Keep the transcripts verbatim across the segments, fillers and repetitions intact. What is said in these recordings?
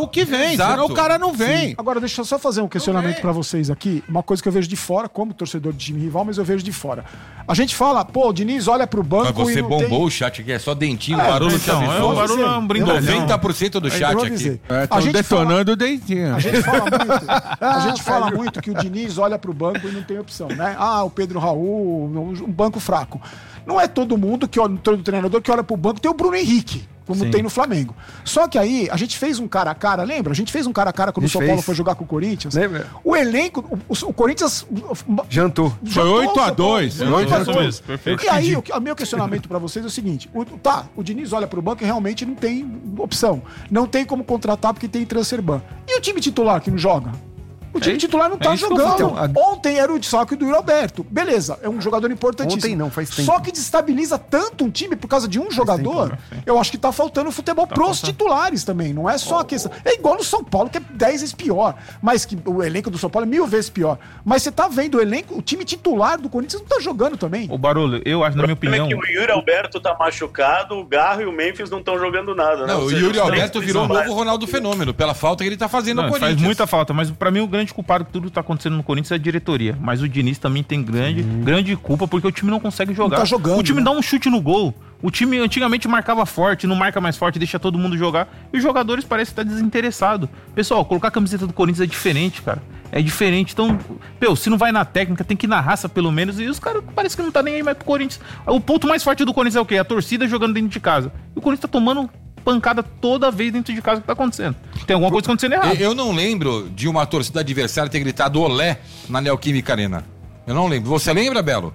o que vem, Exato. senão o cara não vem. Sim. Agora, deixa eu só fazer um questionamento pra vocês aqui. Uma coisa que eu vejo de fora, como torcedor de time rival, mas eu vejo de fora. A gente fala, pô, o Diniz olha pro banco Mas você e não bombou tem... o chat aqui, é só dentinho, É, barulho então, te avisou. é, o barulho é um brincalhão. noventa por cento do Aí, chat eu aqui. avisei. Estão A gente detonando o dentinho. A gente fala muito, a gente fala muito que o Diniz olha pro banco e não tem opção, né? Ah, o Pedro Raul, um banco fraco. Não é todo mundo que olha, todo treinador que olha pro banco, tem o Bruno Henrique, como Sim. tem no Flamengo. Só que aí, a gente fez um cara a cara, lembra? A gente fez um cara a cara quando o São fez. Paulo foi jogar com o Corinthians. Lembra? O elenco, o, o, o Corinthians... Jantou. Foi oito a dois. Foi oito a dois. Perfeito. E aí, o, que- o meu questionamento pra vocês é o seguinte: o, tá, o Diniz olha pro banco e realmente não tem opção. Não tem como contratar porque tem transfer ban. E o time titular que não joga? O time É isso- titular não tá é isso que eu jogando. falo. Então, Ontem era o saque do Yuri Alberto. Beleza, é um jogador importantíssimo. Ontem não, faz tempo. Só que destabiliza tanto um time por causa de um jogador. Eu acho que tá faltando futebol pros titulares também. Não é só a questão. É igual no São Paulo, que é dez vezes pior. Mas que o elenco do São Paulo é mil vezes pior. Mas você tá vendo o elenco, o time titular do Corinthians não tá jogando também. O Barulho, eu acho, na minha O problema opinião... é que o Yuri Alberto tá machucado, o Garro e o Memphis não estão jogando nada. né? Não, Ou o seja, Yuri os três Alberto virou o principais. novo Ronaldo Fenômeno, pela falta que ele tá fazendo Não, no faz Corinthians. muita falta, mas pra mim o grande culpado que tudo tá acontecendo no Corinthians é a diretoria. Mas o Diniz também tem grande, grande culpa porque o time não consegue jogar. Não tá jogando, o time né? dá um chute no gol. O time antigamente marcava forte, não marca mais forte, deixa todo mundo jogar. E os jogadores parecem estar desinteressados. Pessoal, colocar a camiseta do Corinthians é diferente, cara. É diferente. Então, meu, se não vai na técnica, tem que ir na raça pelo menos. E os caras parecem que não tá nem aí mais pro Corinthians. O ponto mais forte do Corinthians é o quê? A torcida jogando dentro de casa. E o Corinthians tá tomando pancada toda vez dentro de casa. O que tá acontecendo? Tem alguma coisa acontecendo errado. Eu eu não lembro de uma torcida adversária ter gritado olé na Neoquímica Arena. Eu não lembro. Você lembra, Belo?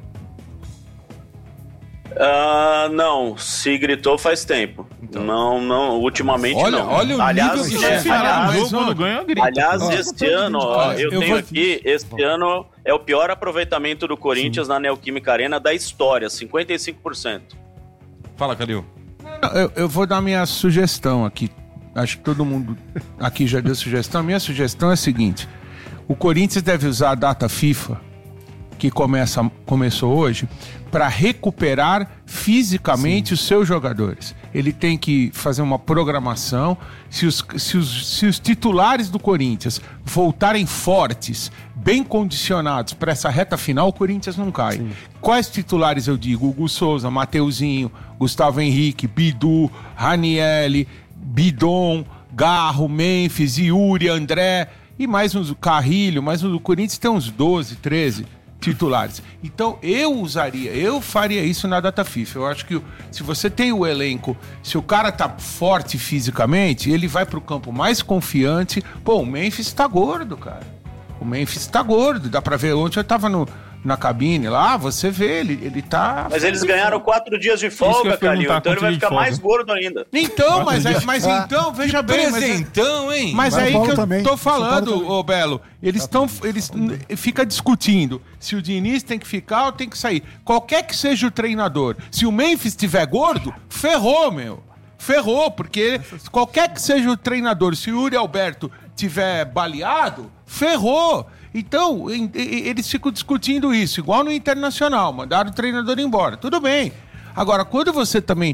Ah, não, se gritou faz tempo. Não, não, ultimamente Olha- não. olha o aliás, nível que é, chega. aliás, No mas, jogo, ó, quando ganha, grita. aliás, Ó, este ano, ó, eu, eu tenho vou- aqui, este ano é o pior aproveitamento do Corinthians na Neoquímica Arena da história, cinquenta e cinco por cento. Fala, Calil. Eu, eu vou dar minha sugestão aqui. Acho que todo mundo aqui já deu sugestão. Minha sugestão é a seguinte: o Corinthians deve usar a data FIFA, que começa, começou hoje, para recuperar fisicamente os seus jogadores. Ele tem que fazer uma programação. Se os, se os, se os titulares do Corinthians voltarem fortes, bem condicionados para essa reta final, o Corinthians não cai. Sim. Quais titulares eu digo? Hugo Souza, Mateuzinho, Gustavo Henrique, Bidu, Ranielli, Bidon, Garro, Memphis, Yuri, André e mais uns, Carrilho, mais uns, o Corinthians tem uns doze, treze titulares. Então eu usaria, eu faria isso na data FIFA. Eu acho que se você tem o elenco, se o cara tá forte fisicamente, ele vai pro campo mais confiante. Pô, o Memphis tá gordo, cara. O Memphis tá gordo, dá pra ver. Ontem eu tava no, na cabine lá, você vê, ele, ele tá... Mas eles ganharam quatro dias de que eu ia folga, Calil, perguntar, então ele quatro vai dias de ficar folga. mais gordo ainda. Então, mas, é, mas então, veja bem... Mas é- Presentão, hein? Mas São aí Paulo que eu também. tô São Paulo falando, também. ô Belo, eles estão, eles n- fica discutindo se o Diniz tem que ficar ou tem que sair. Qualquer que seja o treinador, se o Memphis estiver gordo, ferrou, meu. Ferrou, porque qualquer que seja o treinador, se o Yuri Alberto tiver baleado, ferrou. Então, em- e- eles ficam discutindo isso, igual no Internacional, mandaram o treinador embora. Tudo bem. Agora, quando você também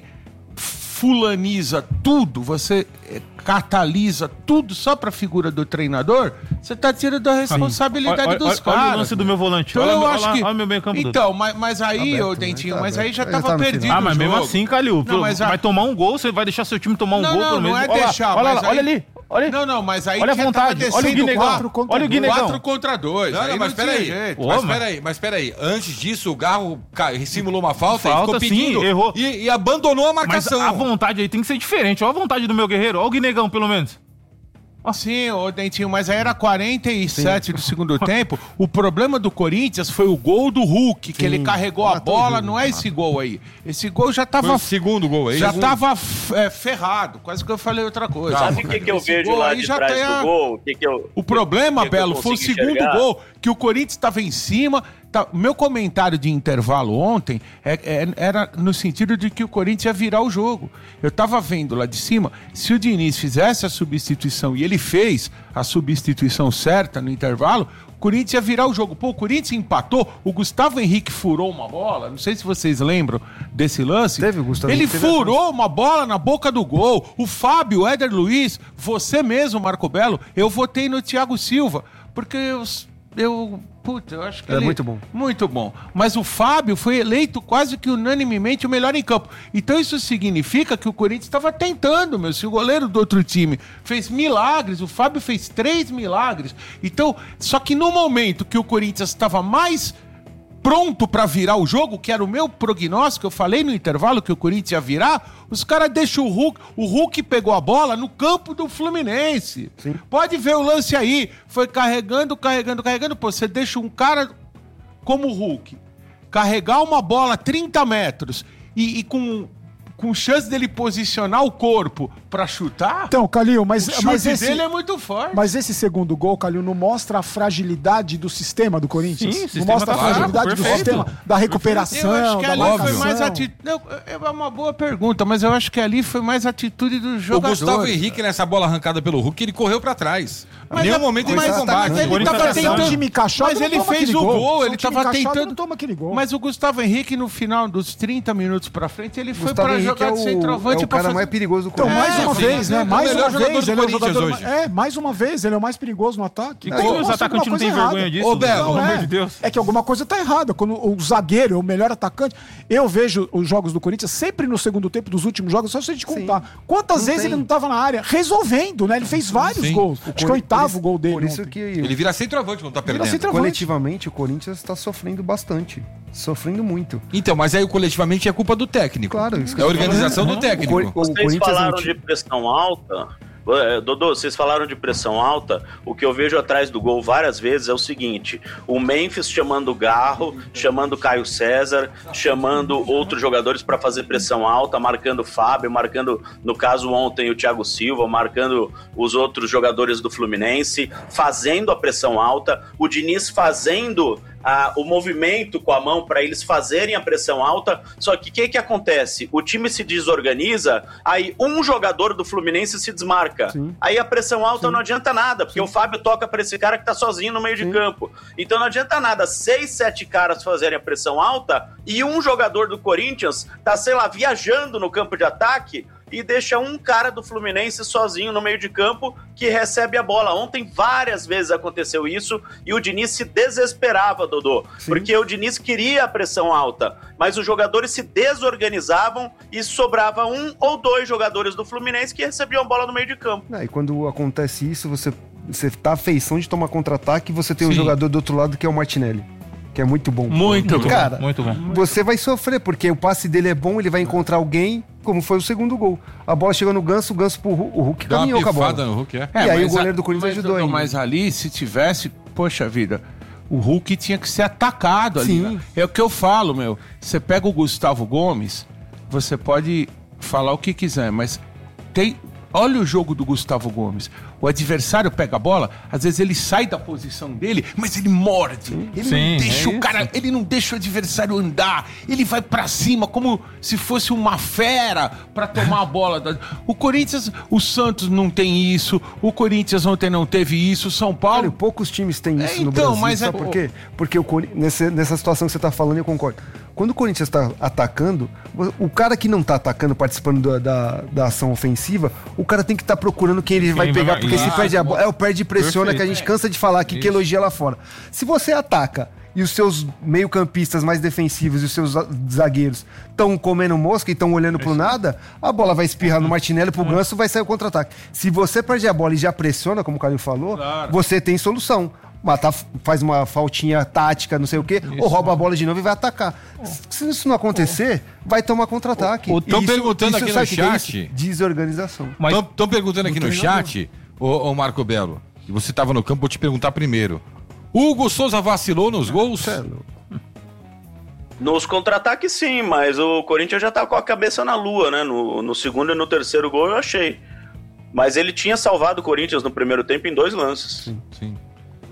fulaniza tudo, você eh, catalisa tudo só pra figura do treinador, você tá tirando a responsabilidade Olha- dos olha- caras. olha o lance do meu volante. Então Olha, eu olha acho lá, que... olha o meu meio campo. Então, mas, mas aí, Aberto, ô né? Dentinho, Tá mas aí já aberto. Já tava tá no perdido final. Ah, mas o mesmo jogo. assim, Calil, Não, mas a- vai tomar um gol, você vai deixar seu time tomar um Não, gol não, pelo não menos. é Olha lá, deixar, olha mas lá, olha aí- ali. Olha, Não, não, mas aí olha a já vontade, tava olha o descendo Guinegão, quatro contra olha o dois. Guinegão. quatro contra dois. Não, aí não, mas tinha peraí. jeito. Pô, Mas mas- peraí, mas peraí. Antes disso, o Garro ca- simulou uma falta, Falta, e ficou pedindo sim, errou. E, e abandonou a Mas marcação. a vontade aí tem que ser diferente. Olha a vontade do meu guerreiro. Olha o Guinegão, pelo menos. Sim, ô Dentinho, mas aí era quarenta e sete do segundo tempo. O problema do Corinthians foi o gol do Hulk, que ele carregou a bola, não é esse gol aí. Esse gol já Foi tava... o segundo gol aí. Já tava f- é, ferrado, quase que eu falei outra coisa. Sabe o que, que eu Esse vejo gol lá aí de já trás tem a- do gol? O, que que eu, O problema, que que eu Belo, foi o consigo segundo enxergar? gol, que o Corinthians estava em cima, tá, meu comentário de intervalo ontem é, é, era no sentido de que o Corinthians ia virar o jogo. Eu tava vendo lá de cima, se o Diniz fizesse a substituição, e ele fez a substituição certa no intervalo, o Corinthians ia virar o jogo. Pô, o Corinthians empatou, o Gustavo Henrique furou uma bola, não sei se vocês lembram desse lance. Teve o Gustavo Ele Henrique, furou uma bola na boca do gol. O Fábio, o Éder Luiz, você mesmo, Marco Belo, eu votei no Thiago Silva, porque eu... eu Puta, eu acho que é ele... muito bom. Muito bom. Mas o Fábio foi eleito quase que unanimemente o melhor em campo. Então isso significa que o Corinthians estava tentando, meu. Se o goleiro do outro time fez milagres, o Fábio fez três milagres. Então, só que no momento que o Corinthians estava mais pronto para virar o jogo, que era o meu prognóstico, eu falei no intervalo que o Corinthians ia virar, os caras deixam o Hulk, o Hulk pegou a bola no campo do Fluminense. Sim. Pode ver o lance aí, foi carregando, carregando, carregando, pô, você deixa um cara como o Hulk carregar uma bola trinta metros e, e com... com chance dele posicionar o corpo pra chutar. Então, Calil, mas, o chute mas esse dele é muito forte. Mas esse segundo gol, Calil, não mostra a fragilidade do sistema do Corinthians? Sim, não sistema mostra tá a fragilidade fraco, do perfeito. sistema, da recuperação, eu acho que da ali foi marcação. mais atitude. É uma boa pergunta, mas eu acho que ali foi mais atitude do O jogador. Gustavo Henrique, nessa bola arrancada pelo Hulk, ele correu pra trás. Mas Em nenhum a- momento ele mas fez a- combate. mas ele Corinthians tava tá Se é um tentando. time encaixado, Mas não ele toma fez aquele o gol. gol, Se é um ele time tava encaixado, tentando. não toma aquele gol. Mas o Gustavo Henrique, no final dos trinta minutos pra frente, ele foi Gustavo pra Henrique jogar é de o, centroavante é o pra cara fazer... mais perigoso do Então, Corinthians. mais uma sim, vez, sim. né? É o Mais melhor uma jogador vez, do ele é o Corinthians jogador. hoje. É, mais uma vez, ele é o mais perigoso no ataque. E Aí como os mostra atacantes não alguma têm coisa vergonha errada. disso? Ô, Belo, Pelo Não, amor é. de Deus. É que alguma coisa tá errada. Quando o zagueiro é o melhor atacante, eu vejo os jogos do Corinthians sempre no segundo tempo dos últimos jogos, só se a gente contar. Quantas Não vezes tem. ele não tava na área resolvendo, né? Ele fez vários Sim. gols. Acho que é o oitavo gol dele. Por isso ontem. que Ele vira centroavante quando tá Vira perdendo. centroavante. coletivamente o Corinthians está sofrendo bastante. Sofrendo muito. Então, mas aí coletivamente é culpa do técnico. Claro, isso que É a eu tô organização falando. do técnico. O Cor- o Vocês Corinthians é um falaram time- de pressão alta. É, Dodô, vocês falaram de pressão alta. O que eu vejo atrás do gol várias vezes é o seguinte: o Memphis chamando o Garro, chamando o Caio César, chamando outros jogadores para fazer pressão alta, marcando o Fábio, marcando, no caso ontem, o Thiago Silva, marcando os outros jogadores do Fluminense, fazendo a pressão alta, o Diniz fazendo ah, o movimento com a mão para eles fazerem a pressão alta. Só que o que, que acontece? O time se desorganiza, aí um jogador do Fluminense se desmarca. Sim. Aí a pressão alta Sim. não adianta nada, porque o Fábio toca para esse cara que tá sozinho no meio de campo. Então não adianta nada seis, sete caras fazerem a pressão alta e um jogador do Corinthians tá, sei lá, viajando no campo de ataque e deixa um cara do Fluminense sozinho no meio de campo que recebe a bola. Ontem várias vezes aconteceu isso e o Diniz se desesperava, Dodô, Sim. porque o Diniz queria a pressão alta, mas os jogadores se desorganizavam e sobrava um ou dois jogadores do Fluminense que recebiam a bola no meio de campo. É, e quando acontece isso, você, você tá à feição de tomar contra-ataque e você tem um Sim. jogador do outro lado que é o Martinelli, que é muito bom. Muito bom. Cara, Muito bom. você vai sofrer, porque o passe dele é bom, ele vai encontrar alguém, como foi o segundo gol. A bola chegou no Ganso, o Ganso pro Hulk, o Hulk Dá uma caminhou com a pifada bola. no Hulk, é? E aí mas o goleiro a- do Corinthians mas, ajudou não, ainda. Mas ali, se tivesse, poxa vida, o Hulk tinha que ser atacado ali. Sim. Né? É o que eu falo, meu. Você pega o Gustavo Gomes, você pode falar o que quiser, mas tem... Olha o jogo do Gustavo Gomes. O adversário pega a bola, às vezes ele sai da posição dele, mas ele morde. Ele Sim, não deixa é o cara, ele não deixa o adversário andar. Ele vai pra cima como se fosse uma fera pra tomar a bola. da- O Corinthians, o Santos não tem isso. O Corinthians ontem não teve isso. O São Olha, Paulo. poucos times têm isso É, no então, Brasil, mas sabe é- por quê? Porque o Cori- nessa, nessa situação que você tá falando, eu concordo. Quando o Corinthians tá atacando, o o cara que não tá atacando, participando da, da, da ação ofensiva, o cara tem que estar procurando quem ele vai vai pegar, mar- porque se Exato. perde a bola, é o perde e pressiona, Perfeito. que a gente cansa de falar aqui, que Isso. elogia lá fora. Se você ataca e os seus meio-campistas mais defensivos e os seus za- zagueiros estão comendo mosca e estão olhando pro nada, a bola vai espirrar no Martinelli, pro Ganso, vai sair o contra-ataque. Se você perde a bola e já pressiona, como o Calil falou, Claro. você tem solução. Matar, faz uma faltinha tática, não sei o quê, ou rouba a bola de novo e vai atacar. Se isso não acontecer, vai tomar contra-ataque. O- o- tão Isso- perguntando isso aqui sabe no o que que é chat. isso? Desorganização. Mas Estão perguntando aqui no chat, ô, ô Marco Belo, e você estava no campo, vou te perguntar primeiro. Hugo Souza vacilou nos gols? Nos contra-ataques sim, mas o Corinthians já tá com a cabeça na lua, né? No, no segundo e no terceiro gol eu achei. Mas ele tinha salvado o Corinthians no primeiro tempo em dois lances. Sim.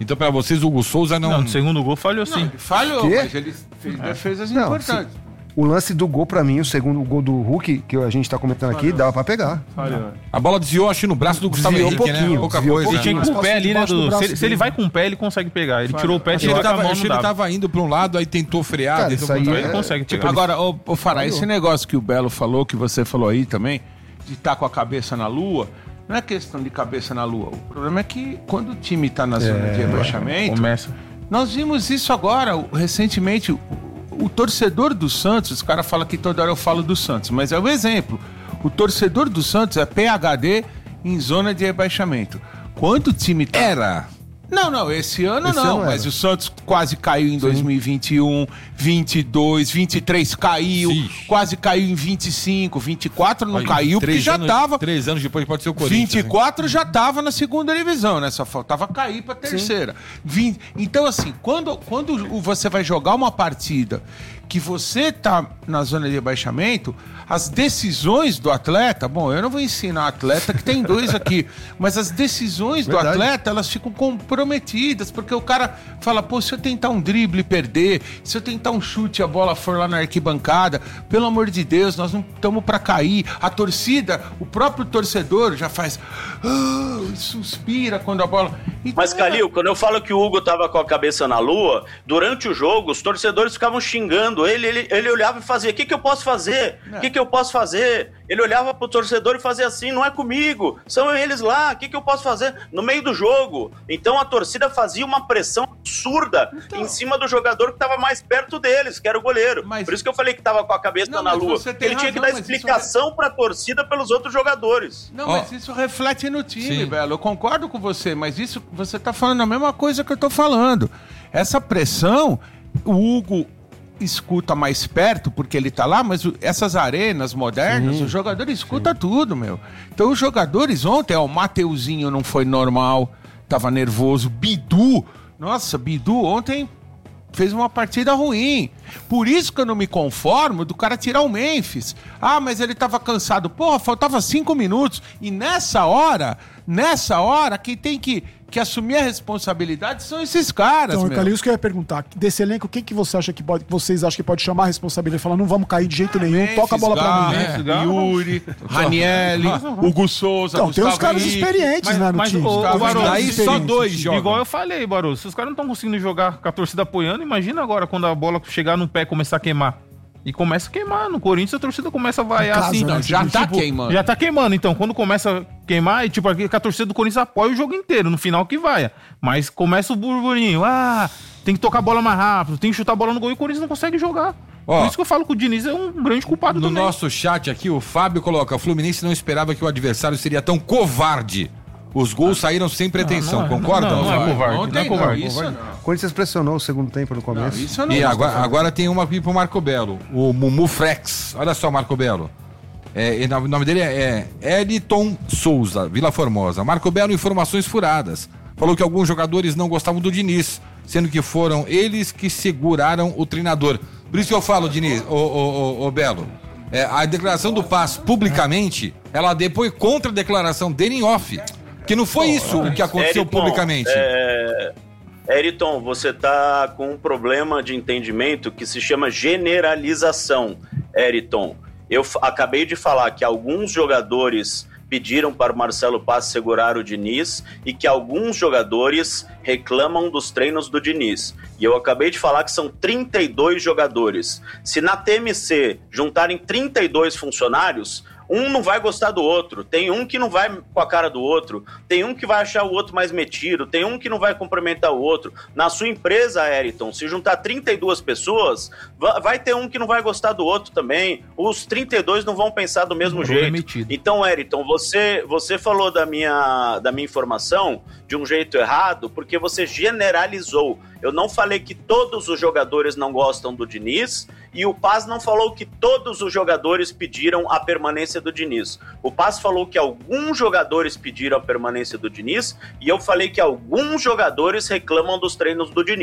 Então, pra vocês, o Hugo Souza não... Não, no segundo gol falhou sim. Ele falhou, Quê? mas ele fez defesas Não, importantes. O lance do gol, pra mim, o segundo gol do Hulk, que a gente tá comentando aqui, dava pra pegar. A bola desviou, acho, no braço do Gustavo Desviou Henrique, um né? pouquinho, Pouca desviou coisa. um Ele tinha que ir com o pé ali, né? Debaixo do Do, braço se, ele, se ele dele. vai com o pé, ele consegue pegar. Ele tirou o pé, Acho que tirou ele com a tava, mão, acho que não ele dava. tava indo pra um lado, aí tentou frear, Cara, tentou isso aí contra- Ele é- consegue pegar. Agora, ô, ô Fará, esse negócio que o Belo falou, que você falou aí também, de estar com a cabeça na lua, não é questão de cabeça na lua. O problema é que quando o time tá na zona de rebaixamento, Começa. nós vimos isso agora, o- recentemente, o, o torcedor do Santos, os caras falam que toda hora eu falo do Santos, mas é o exemplo. O torcedor do Santos é P H D em zona de rebaixamento. Quando o time tá... Era. Não, não, esse ano Esse não, ano mas era. o Santos quase caiu em dois mil e vinte e um, vinte e dois, vinte e três caiu, Ixi. quase caiu em vinte e cinco, vinte e quatro não caiu, porque Três já anos- tava... Três anos depois pode ser o Corinthians. vinte e quatro já tava na segunda divisão, né? Só faltava cair pra terceira. vinte Então, assim, quando, quando o- você vai jogar uma partida que você tá na zona de rebaixamento, as decisões do atleta, bom, eu não vou ensinar atleta que tem dois aqui, mas as decisões do Verdade. atleta, elas ficam comprometidas, porque o cara fala, pô, se eu tentar um drible e perder, se eu tentar um chute e a bola for lá na arquibancada, pelo amor de Deus, nós não estamos pra cair. A torcida, o próprio torcedor já faz, ah, suspira quando a bola... Então, Mas, Calil, quando eu falo que o Hugo tava com a cabeça na lua, durante o jogo, os torcedores ficavam xingando ele, ele, ele olhava e fazia, o que que eu posso fazer? O que que eu posso fazer? Ele olhava pro torcedor e fazia assim, não é comigo, são eles lá, o que que eu posso fazer? No meio do jogo. Então a torcida fazia uma pressão absurda Então. em cima do jogador que tava mais perto deles, que era o goleiro. Mas- Por isso que eu falei que tava com a cabeça Não, na mas lua. você tem Ele tinha que razão, dar mas isso explicação pra torcida pelos outros jogadores. Não, Ó. mas isso reflete no time, Sim. velho. Eu concordo com você, mas isso você tá falando a mesma coisa que eu tô falando. Essa pressão, o Hugo escuta mais perto porque ele tá lá, mas o- essas arenas modernas, os jogadores escutam tudo, meu. Então os jogadores ontem, ó, o Mateuzinho não foi normal, tava nervoso, Bidu, nossa, Bidu ontem fez uma partida ruim. Por isso que eu não me conformo do cara tirar o Memphis. Ah, mas ele tava cansado. Porra, faltava cinco minutos. E nessa hora, nessa hora, quem tem que, que assumir a responsabilidade são esses caras, Então, meu. Calil, isso que eu ia perguntar. Desse elenco, quem que você acha que pode, vocês acham que pode chamar a responsabilidade e falar, não vamos cair de jeito nenhum, Memphis, toca a bola pra Garra, mim. Memphis, Garra. Yuri, Ranielli, Hugo Souza, Então, tem uns Gustavo caras Henrique. experientes, Mas, né, no mas time. o, Tá o Barô, vendo? Aí só experientes. dois jogam. igual eu falei, Barô, se os caras não estão conseguindo jogar com a torcida apoiando, imagina agora quando a bola chegar no pé e começar a queimar. E começa a queimar. No Corinthians a torcida começa a vaiar Em casa, assim. né? Não, Já tá queimando. Já tá queimando. Então, quando começa a queimar, e tipo, aqui que a torcida do Corinthians apoia o jogo inteiro, no final que vai. Mas começa o burburinho. Ah, tem que tocar a bola mais rápido, tem que chutar a bola no gol e o Corinthians não consegue jogar. Ó, Por isso que eu falo que o Diniz é um grande culpado No também. nosso chat aqui, o Fábio coloca: o Fluminense não esperava que o adversário seria tão covarde. Os gols saíram sem pretensão, não é- concordam? não, não é Fábio? covarde, Ontem não é covarde. não, isso O não. Corinthians pressionou o segundo tempo no Não, começo. isso eu não E gosto. agora, agora tem uma aqui pro Marco Belo, o Mumu Frex. Olha só, Marco Belo. É, e o nome dele é, é Eliton Souza, Vila Formosa. Marco Belo, informações furadas. Falou que alguns jogadores não gostavam do Diniz, sendo que foram eles que seguraram o treinador. Por isso que eu falo, Diniz, ô, ô, ô, ô Belo, é, a declaração do Paz publicamente, ela depois contra a declaração dele em off. Que não foi isso o que aconteceu Eriton, publicamente. É... Eriton, você tá com um problema de entendimento que se chama generalização, Eriton. Eu f- acabei de falar que alguns jogadores pediram para o Marcelo Paz segurar o Diniz e que alguns jogadores reclamam dos treinos do Diniz. E eu acabei de falar que são trinta e dois jogadores. Se na T M C juntarem trinta e dois funcionários, um não vai gostar do outro, tem um que não vai com a cara do outro, tem um que vai achar o outro mais metido, tem um que não vai cumprimentar o outro. Na sua empresa, Eriton, se juntar trinta e duas pessoas, va- vai ter um que não vai gostar do outro também. Os trinta e dois não vão pensar do mesmo Não, jeito. é metido. Então, Eriton, você, você falou da minha, da minha informação de um jeito errado, porque você generalizou. Eu não falei que todos os jogadores não gostam do Diniz, e o Paz não falou que todos os jogadores pediram a permanência do Diniz. O Paz falou que alguns jogadores pediram a permanência do Diniz, e eu falei que alguns jogadores reclamam dos treinos do Diniz.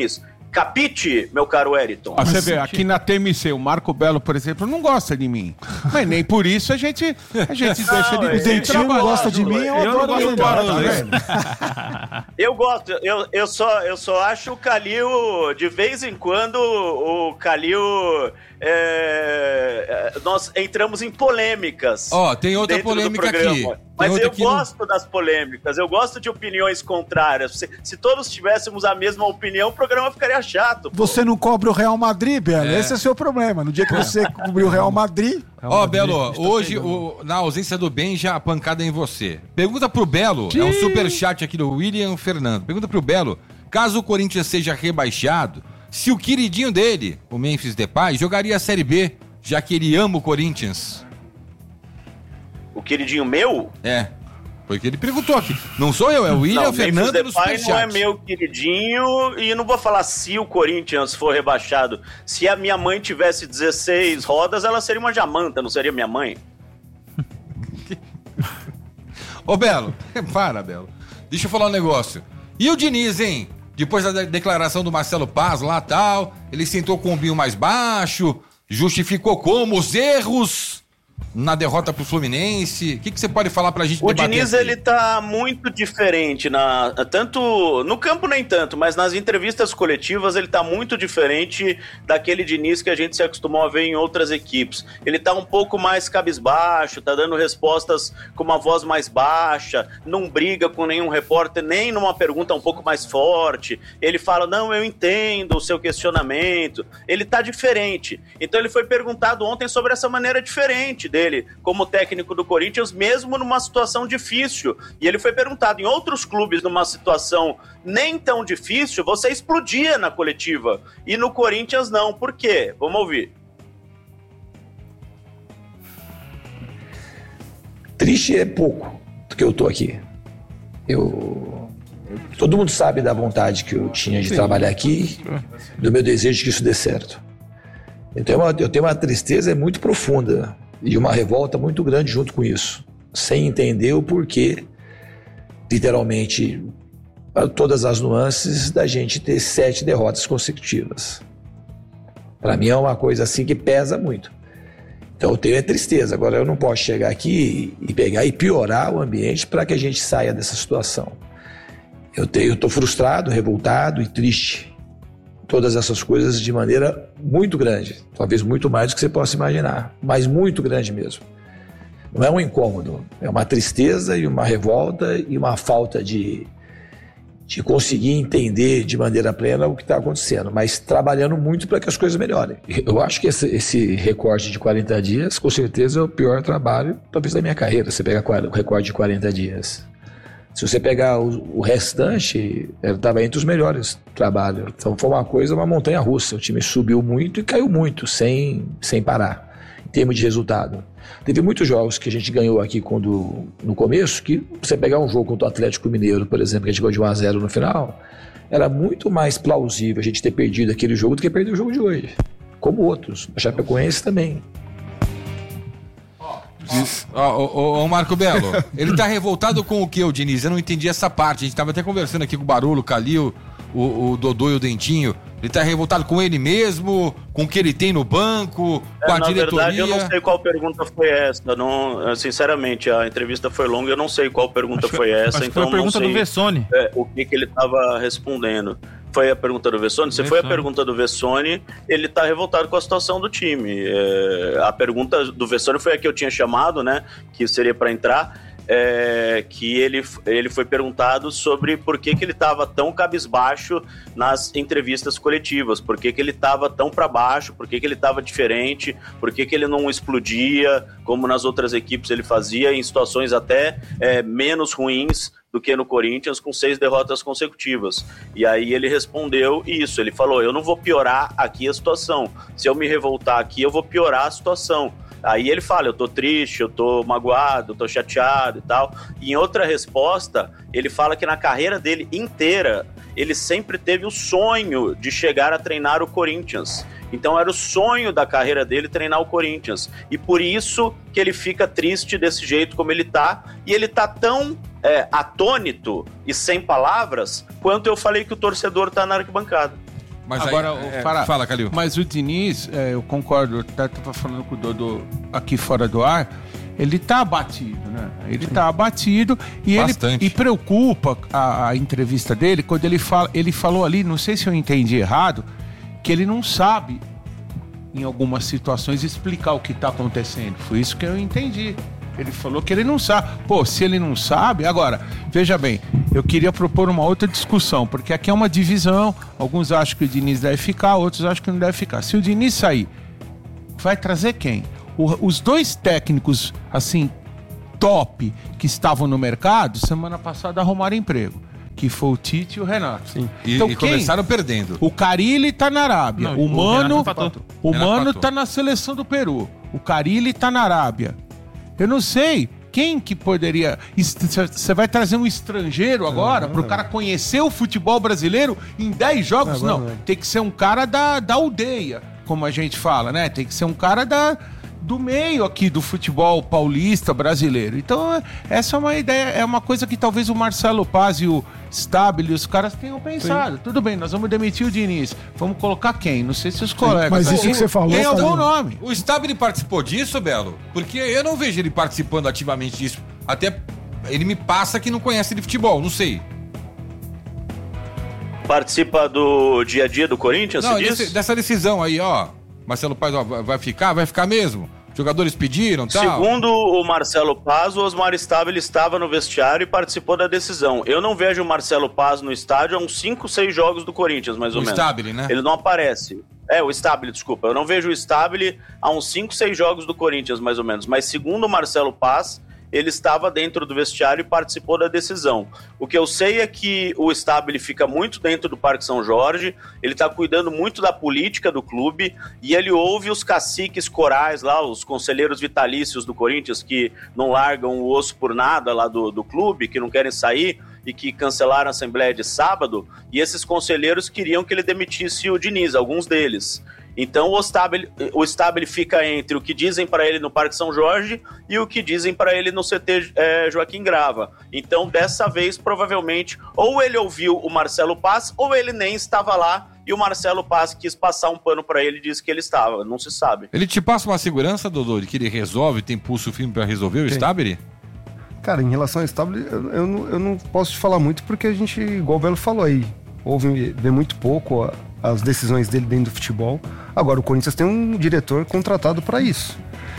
Capite, meu caro Eriton? Ah, você vê, aqui na T M C, o Marco Belo, por exemplo, não gosta de mim. Mas nem por isso a gente, a gente Não, deixa é, de O Dentinho não gosta de mim, eu, Eu não adoro gosto ele. do Barulho, Tá hein? vendo? Eu gosto, eu, eu, só, eu só acho o Calil, de vez em quando, o Calil, é, nós entramos em polêmicas. Ó, tem outra dentro do polêmica programa. aqui. Tem Mas outra eu aqui no- gosto das polêmicas, eu gosto de opiniões contrárias. Se, se todos tivéssemos a mesma opinião, o programa ficaria chato. pô. Você não cobre o Real Madrid, Belo? É. Esse é o seu problema. No dia que você cobriu o Real Madrid... Ó, Belo, hoje, o- na ausência do Benja, a pancada é em você. Pergunta pro Belo, é um superchat aqui do William Fernando. Pergunta pro Belo, caso o Corinthians seja rebaixado, se o queridinho dele, o Memphis Depay, jogaria a Série B, já que ele ama o Corinthians. O queridinho meu? É, foi o que ele perguntou aqui. Não sou eu, é o William não, Fernando Memphis no Depay não é superchat. meu queridinho e não vou falar se o Corinthians for rebaixado. Se a minha mãe tivesse dezesseis rodas, ela seria uma jamanta, não seria minha mãe? Ô, Belo, para, Belo. Deixa eu falar um negócio. E o Diniz, hein? Depois da de- declaração do Marcelo Paz lá tal, ele sentou com o bico mais baixo, justificou como os erros na derrota pro Fluminense. O que, que você pode falar pra gente O debater Diniz, aqui? ele tá muito diferente, na, tanto no campo nem tanto, mas nas entrevistas coletivas ele tá muito diferente daquele Diniz que a gente se acostumou a ver em outras equipes. Ele tá um pouco mais cabisbaixo, tá dando respostas com uma voz mais baixa, não briga com nenhum repórter, nem numa pergunta um pouco mais forte. Ele fala, não, eu entendo o seu questionamento. Ele tá diferente. Então ele foi perguntado ontem sobre essa maneira diferente dele como técnico do Corinthians, mesmo numa situação difícil. E ele foi perguntado, em outros clubes, numa situação nem tão difícil, você explodia na coletiva. E no Corinthians não. Por quê? Vamos ouvir. Triste é pouco do que eu tô aqui. Eu... Todo mundo sabe da vontade que eu tinha de Sim. trabalhar aqui, do meu desejo de que isso dê certo. Eu tenho uma, eu tenho uma tristeza muito profunda e uma revolta muito grande junto com isso, sem entender o porquê, literalmente, todas as nuances da gente ter sete derrotas consecutivas. Para mim é uma coisa assim que pesa muito. Então eu tenho é tristeza. Agora eu não posso chegar aqui e pegar e piorar o ambiente para que a gente saia dessa situação. Eu tenho, eu tô frustrado, revoltado e triste. Todas essas coisas de maneira muito grande, talvez muito mais do que você possa imaginar, mas muito grande mesmo. Não é um incômodo, é uma tristeza e uma revolta e uma falta de, de conseguir entender de maneira plena o que está acontecendo, mas trabalhando muito para que as coisas melhorem. Eu acho que esse, esse recorte de quarenta dias, com certeza, é o pior trabalho, talvez, da minha carreira, você pega o recorte de quarenta dias. Se você pegar o, o restante, estava entre os melhores trabalhos. Então foi uma coisa, uma montanha russa. O time subiu muito e caiu muito, sem, sem parar, em termos de resultado. Teve muitos jogos que a gente ganhou aqui quando, no começo, que você pegar um jogo contra o Atlético Mineiro, por exemplo, que a gente ganhou de um a zero no final, era muito mais plausível a gente ter perdido aquele jogo do que perder o jogo de hoje. Como outros. A Chapecoense também. Ó, ô, ô, Marco Belo, ele tá revoltado com o que, o Diniz? Eu não entendi essa parte. A gente tava até conversando aqui com o Barulho, o Calil, o, o Dodô e o Dentinho. Ele tá revoltado com ele mesmo, com o que ele tem no banco, é, com a na diretoria? Na verdade, eu não sei qual pergunta foi essa. Não, sinceramente, a entrevista foi longa, eu não sei qual pergunta acho foi que, essa. Acho então que foi a pergunta não sei, do Vessone. É, o que, que ele tava respondendo. Foi a pergunta do Vessone? Se foi a pergunta do Vessone, ele tá revoltado com a situação do time. É, a pergunta do Vessone foi a que eu tinha chamado, né? Que seria para entrar. É, que ele, ele foi perguntado sobre por que, que ele estava tão cabisbaixo nas entrevistas coletivas, por que, que ele estava tão para baixo, por que, que ele estava diferente, por que, que ele não explodia como nas outras equipes ele fazia, em situações até é, menos ruins do que no Corinthians, com seis derrotas consecutivas. E aí ele respondeu isso, ele falou, eu não vou piorar aqui a situação, se eu me revoltar aqui eu vou piorar a situação. Aí ele fala, eu tô triste, eu tô magoado, eu tô chateado e tal. E em outra resposta, ele fala que na carreira dele inteira, ele sempre teve o sonho de chegar a treinar o Corinthians. Então era o sonho da carreira dele treinar o Corinthians. E por isso que ele fica triste desse jeito como ele tá. E ele tá tão é, atônito e sem palavras, quanto eu falei que o torcedor tá na arquibancada. Mas Agora, aí, o é, Fará, fala, Calil. Mas o Diniz, é, eu concordo, eu até estava falando com o Dodô aqui fora do ar, ele tá abatido, né? Ele tá abatido e Bastante. ele e preocupa a, a entrevista dele quando ele fala, ele falou ali, não sei se eu entendi errado, que ele não sabe em algumas situações explicar o que tá acontecendo. Foi isso que eu entendi. Ele falou que ele não sabe. Pô, se ele não sabe... Agora, veja bem, eu queria propor uma outra discussão, porque aqui é uma divisão. Alguns acham que o Diniz deve ficar, outros acham que não deve ficar. Se o Diniz sair, vai trazer quem? O, os dois técnicos, assim, top, que estavam no mercado, semana passada arrumaram emprego. Que foi o Tite e o Renato. Sim. E, e começaram perdendo. O Carilli tá na Arábia. Não, o Mano, o Renato o Renato Mano empatou. tá na seleção do Peru. O Carilli tá na Arábia. Eu não sei quem que poderia... Você vai trazer um estrangeiro agora para o cara conhecer o futebol brasileiro em dez jogos? Não, tem que ser um cara da, da aldeia, como a gente fala, né? Tem que ser um cara da... do meio aqui do futebol paulista brasileiro. Então, essa é uma ideia, é uma coisa que talvez o Marcelo Paz e o Stabile, os caras tenham pensado. Sim. Tudo bem, nós vamos demitir o Diniz. Vamos colocar quem? Não sei se os colegas... Mas isso que você falou... Tem algum Fabinho, nome. O Stabile participou disso, Belo? Porque eu não vejo ele participando ativamente disso. Até ele me passa que não conhece de futebol, não sei. Participa do dia a dia do Corinthians, Não, se diz? desse, dessa decisão aí, ó. Marcelo Paz, ó, vai ficar? Vai ficar mesmo? Jogadores pediram, tal. Segundo o Marcelo Paz, o Osmar Stabile estava no vestiário e participou da decisão. Eu não vejo o Marcelo Paz no estádio há uns cinco, seis jogos do Corinthians, mais ou O menos. Stabile, né? Ele não aparece. É, o Stabile, desculpa. Eu não vejo o Stabile há uns cinco, seis jogos do Corinthians, mais ou menos. Mas segundo o Marcelo Paz, ele estava dentro do vestiário e participou da decisão. O que eu sei é que o Stabile fica muito dentro do Parque São Jorge, ele está cuidando muito da política do clube e ele ouve os caciques corais lá, os conselheiros vitalícios do Corinthians que não largam o osso por nada lá do, do clube, que não querem sair e que cancelaram a Assembleia de sábado, e esses conselheiros queriam que ele demitisse o Diniz, alguns deles. Então o Stabile, o Stabile fica entre o que dizem para ele no Parque São Jorge e o que dizem para ele no C T é, Joaquim Grava. Então dessa vez provavelmente ou ele ouviu o Marcelo Paz ou ele nem estava lá e o Marcelo Paz quis passar um pano para ele e disse que ele estava, não se sabe. Ele te passa uma segurança, Dodô, de que ele resolve, tem pulso firme para resolver o Quem? Stabile? Cara, em relação ao Stabile, eu, eu, não, eu não posso te falar muito porque a gente, igual o Belo falou aí, ouve, vê muito pouco a, as decisões dele dentro do futebol. Agora, o Corinthians tem um diretor contratado para isso.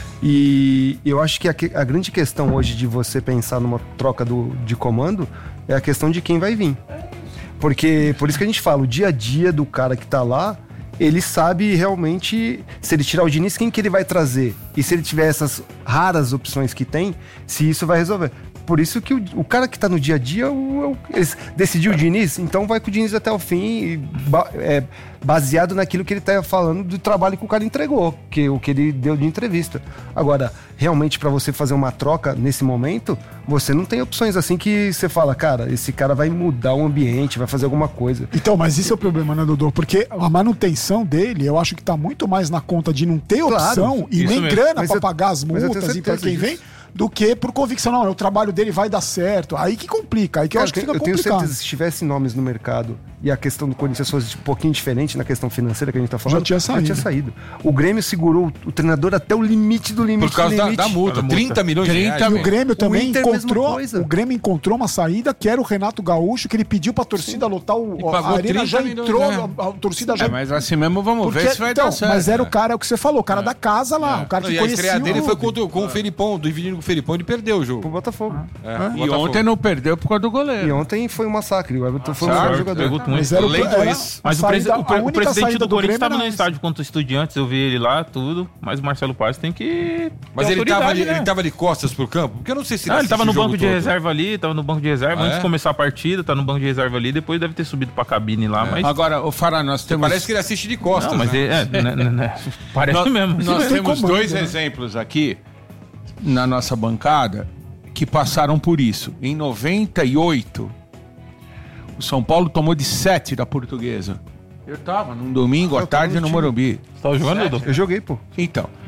E eu acho que a, a grande questão hoje de você pensar numa troca do, de comando é a questão de quem vai vir. Porque, por isso que a gente fala, o dia a dia do cara que tá lá, ele sabe realmente, se ele tirar o Diniz, quem que ele vai trazer. E se ele tiver essas raras opções que tem, se isso vai resolver. Por isso que o, o cara que tá no dia a dia, o, o, eles decidiu o Diniz, então vai com o Diniz até o fim, e, ba, é, baseado naquilo que ele tá falando do trabalho que o cara entregou, que, o que ele deu de entrevista. Agora, realmente para você fazer uma troca nesse momento, você não tem opções assim que você fala, cara, esse cara vai mudar o ambiente, vai fazer alguma coisa. Então, mas isso é o problema, né, Dodô? Porque a manutenção dele, eu acho que tá muito mais na conta de não ter Claro, opção e nem mesmo. grana Mas pra eu- pagar as mas eu tenho multas e pra certeza quem vem, disso. do que por convicção. Não, o trabalho dele vai dar certo. Aí que complica, aí que eu Cara, acho que fica eu tenho complicado. certeza, se tivesse nomes no mercado e a questão do Corinthians fosse um pouquinho diferente na questão financeira que a gente tá falando, Já tinha saído. Já tinha saído. O Grêmio segurou o treinador até o limite do limite Por causa do da, limite. da multa, Da multa. trinta milhões de trinta reais. E o velho. Grêmio também Inter, mesma encontrou, coisa. o Grêmio encontrou uma saída que era o Renato Gaúcho, que ele pediu pra torcida lotar o E a pagou arena, trinta já milhões, entrou, né? a, a torcida já É, mas assim mesmo vamos Porque- ver se vai então, dar certo. mas era o né? cara, é o que você falou, o cara da casa lá, o cara Não, que e a conhecia estreia dele o foi clube. contra, com o Felipão, dividindo com o Felipão, ele perdeu o Pro jogo. Botafogo. É, E Botafogo. ontem não perdeu por causa do goleiro. E ontem foi um massacre. O Everton foi o Certo, melhor jogador. pergunto muito. Mas era o- Lendo era isso. a Mas o, saída- presi- o pre- a o única presidente saída do Corinthians Grêmio estava no era essa. estádio contra o Estudiantes, eu vi ele lá, tudo. Mas o Marcelo Paz tem que. Mas ter ele tava, autoridade, de, né? ele tava de costas pro campo? Porque eu não sei se Ah, ele assiste tava no o jogo banco de todo. reserva ali, tava no banco de reserva Ah, antes é? de começar a partida, tá no banco de reserva ali, depois deve ter subido pra cabine lá, mas. Agora, o Fará, nós temos... Parece que ele assiste de costas, Não, mas né? ele- é, né, né, né, parece Nós, mesmo. nós Não tem temos comando, dois né? exemplos aqui na nossa bancada que passaram por isso. Em noventa e oito, o São Paulo tomou de sete da Portuguesa. Eu tava num domingo à Eu tava tarde no no time. Morumbi. Você tava jogando, Dudu? Eu joguei, pô. Então,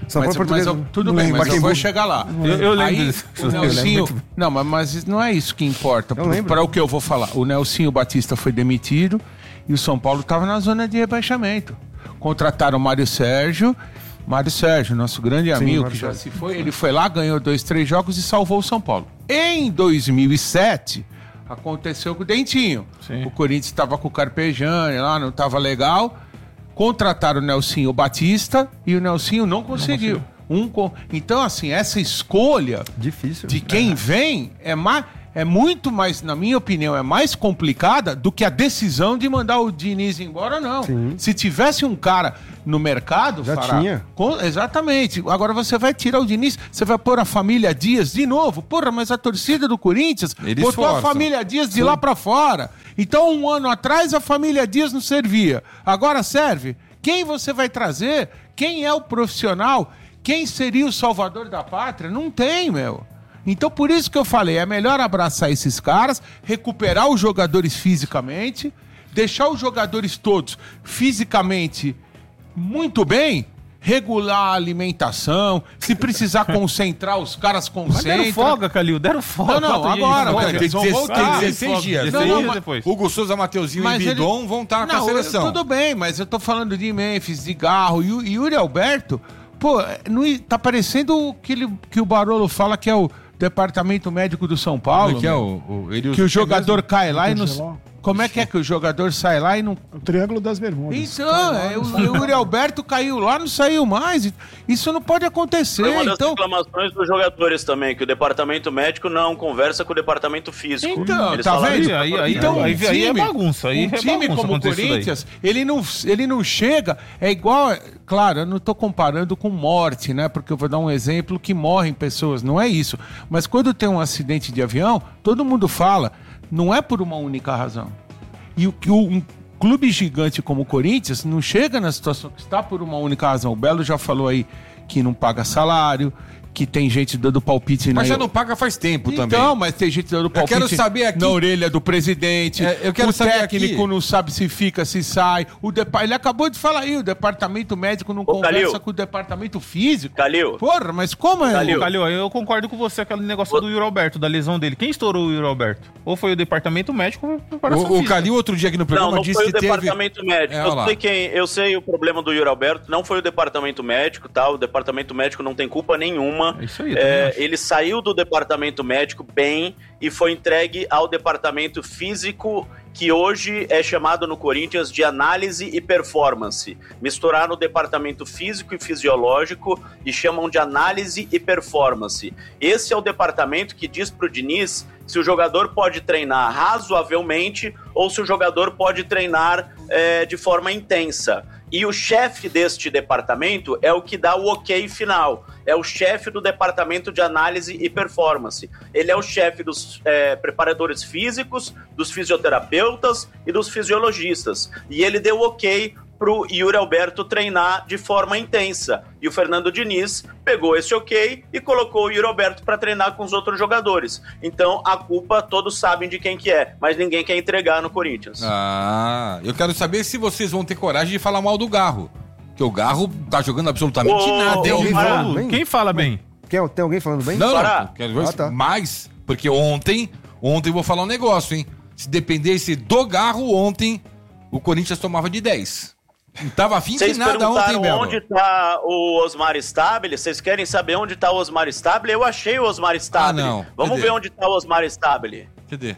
São Paulo mas, Portuguesa. mas eu- tudo Não bem, lembro. mas eu vou Pacaembu. chegar lá. Eu, eu lembro Aí, disso. o Nelsinho... lembro. Não, mas, mas não é isso que importa. Eu lembro. Para o que eu vou falar. O Nelsinho Batista foi demitido e o São Paulo estava na zona de rebaixamento. Contrataram o Mário Sérgio. Mário Sérgio, nosso grande amigo, Mário que já Sérgio. se foi. Ele foi lá, ganhou dois, três jogos e salvou o São Paulo. Em dois mil e sete, aconteceu com o Dentinho. Sim. O Corinthians estava com o Carpegiani lá, não estava legal. Contrataram o Nelsinho Batista e o Nelsinho não conseguiu. Um co- Então, assim, essa escolha Difícil. de quem vem é, mais, é muito mais, na minha opinião, é mais complicada do que a decisão de mandar o Diniz embora, não. Sim. Se tivesse um cara no mercado, Já Fará, tinha. com- exatamente. Agora você vai tirar o Diniz, você vai pôr a família Dias de novo. Porra, mas a torcida do Corinthians Eles botou a forçam. família Dias de lá pra fora. Então, um ano atrás, a família Dias não servia. Agora serve. Quem você vai trazer? Quem é o profissional? Quem seria o salvador da pátria? Não tem, meu. Então, por isso que eu falei, é melhor abraçar esses caras, recuperar os jogadores fisicamente, deixar os jogadores todos fisicamente muito bem, regular a alimentação, se precisar concentrar, os caras Mas deram concentram. folga, Calil, deram folga. Não, não, Quatro dias agora, de folga. mas Tem eles vão dezesseis, voltar. tem dezesseis dias. dezesseis Não, dias não, depois. Hugo Souza, Mateuzinho Mas e ele- Bidon vão estar com a Não, seleção. eu- tudo bem, mas eu tô falando de Memphis, de Garro e o e Yuri Alberto. Pô, não, tá parecendo o que, ele, que o Barolo fala que é o departamento médico do São Paulo. Como é que é meu. o, o, ele Que o jogador mesmo? cai lá e não. Angeló. Como é que é que o jogador sai lá e não. O Triângulo das Bermudas. Então, é, o, o Yuri Alberto caiu lá, não saiu mais. Isso não pode acontecer. Foi uma das Então, reclamações dos jogadores também, que o departamento médico não conversa com o departamento físico. Então, Eles tá falaram vendo? isso Aí- pra aí- torcida. Então, aí- um aí é time- bagunça, aí um é time bagunça como o acontecer isso daí. Corinthians, ele não, ele não chega, é igual, claro, eu não estou comparando com morte, né? Porque eu vou dar um exemplo que morrem pessoas, não é isso. Mas quando tem um acidente de avião, todo mundo fala, não é por uma única razão. E o que o- um clube gigante como o Corinthians não chega na situação que está por uma única razão. O Belo já falou aí que não paga salário, que tem gente dando palpite Mas na já não paga faz tempo também. Então, mas tem gente dando palpite quero saber aqui- na orelha do presidente. É, eu quero o saber técnico aqui- não sabe se fica, se sai. O depa... Ele acabou de falar aí, o departamento médico não conversa Calil. com o departamento físico. Calil, Porra, mas como é? Calil. Calil, eu concordo com você, aquele negócio do Yuri Alberto, da lesão dele. Quem estourou o Yuri Alberto? Ou foi o departamento médico ou foi a preparação O, o física. Calil, outro dia aqui no não, programa, não disse foi o que teve... departamento médico. É, olha eu, lá. sei quem, eu sei o problema do Yuri Alberto, não foi o departamento médico, tá? O departamento médico não tem culpa nenhuma. É isso aí, eu É, também acho. ele saiu do departamento médico bem e foi entregue ao departamento físico, que hoje é chamado no Corinthians de análise e performance. Misturaram o departamento físico e fisiológico e chamam de análise e performance. Esse é o departamento que diz pro Diniz se o jogador pode treinar razoavelmente ou se o jogador pode treinar é, de forma intensa. E o chefe deste departamento é o que dá o ok final. É o chefe do departamento de análise e performance. Ele é o chefe dos é, preparadores físicos, dos fisioterapeutas e dos fisiologistas. E ele deu ok pro Yuri Alberto treinar de forma intensa. E o Fernando Diniz pegou esse ok e colocou o Yuri Alberto para treinar com os outros jogadores. Então, a culpa todos sabem de quem que é, mas ninguém quer entregar no Corinthians. Ah, eu quero saber se vocês vão ter coragem de falar mal do Garro. Porque o Garro tá jogando absolutamente Ô, nada. ô, hein? ô, Fala- Fala bem. Quem fala bem? Quer- tem alguém falando bem? Não, Pará. não, quero ver Ah, tá. mais, porque ontem, ontem eu vou falar um negócio, hein? Se dependesse do Garro ontem, o Corinthians tomava de dez. Não tava afim de Vocês nada ontem, perguntaram Belo. onde tá o Osmar Stabile? Vocês querem saber onde tá o Osmar Stabile? Eu achei o Osmar Stabile. Ah, não. Vamos Cadê? ver onde tá o Osmar Stabile. Cadê?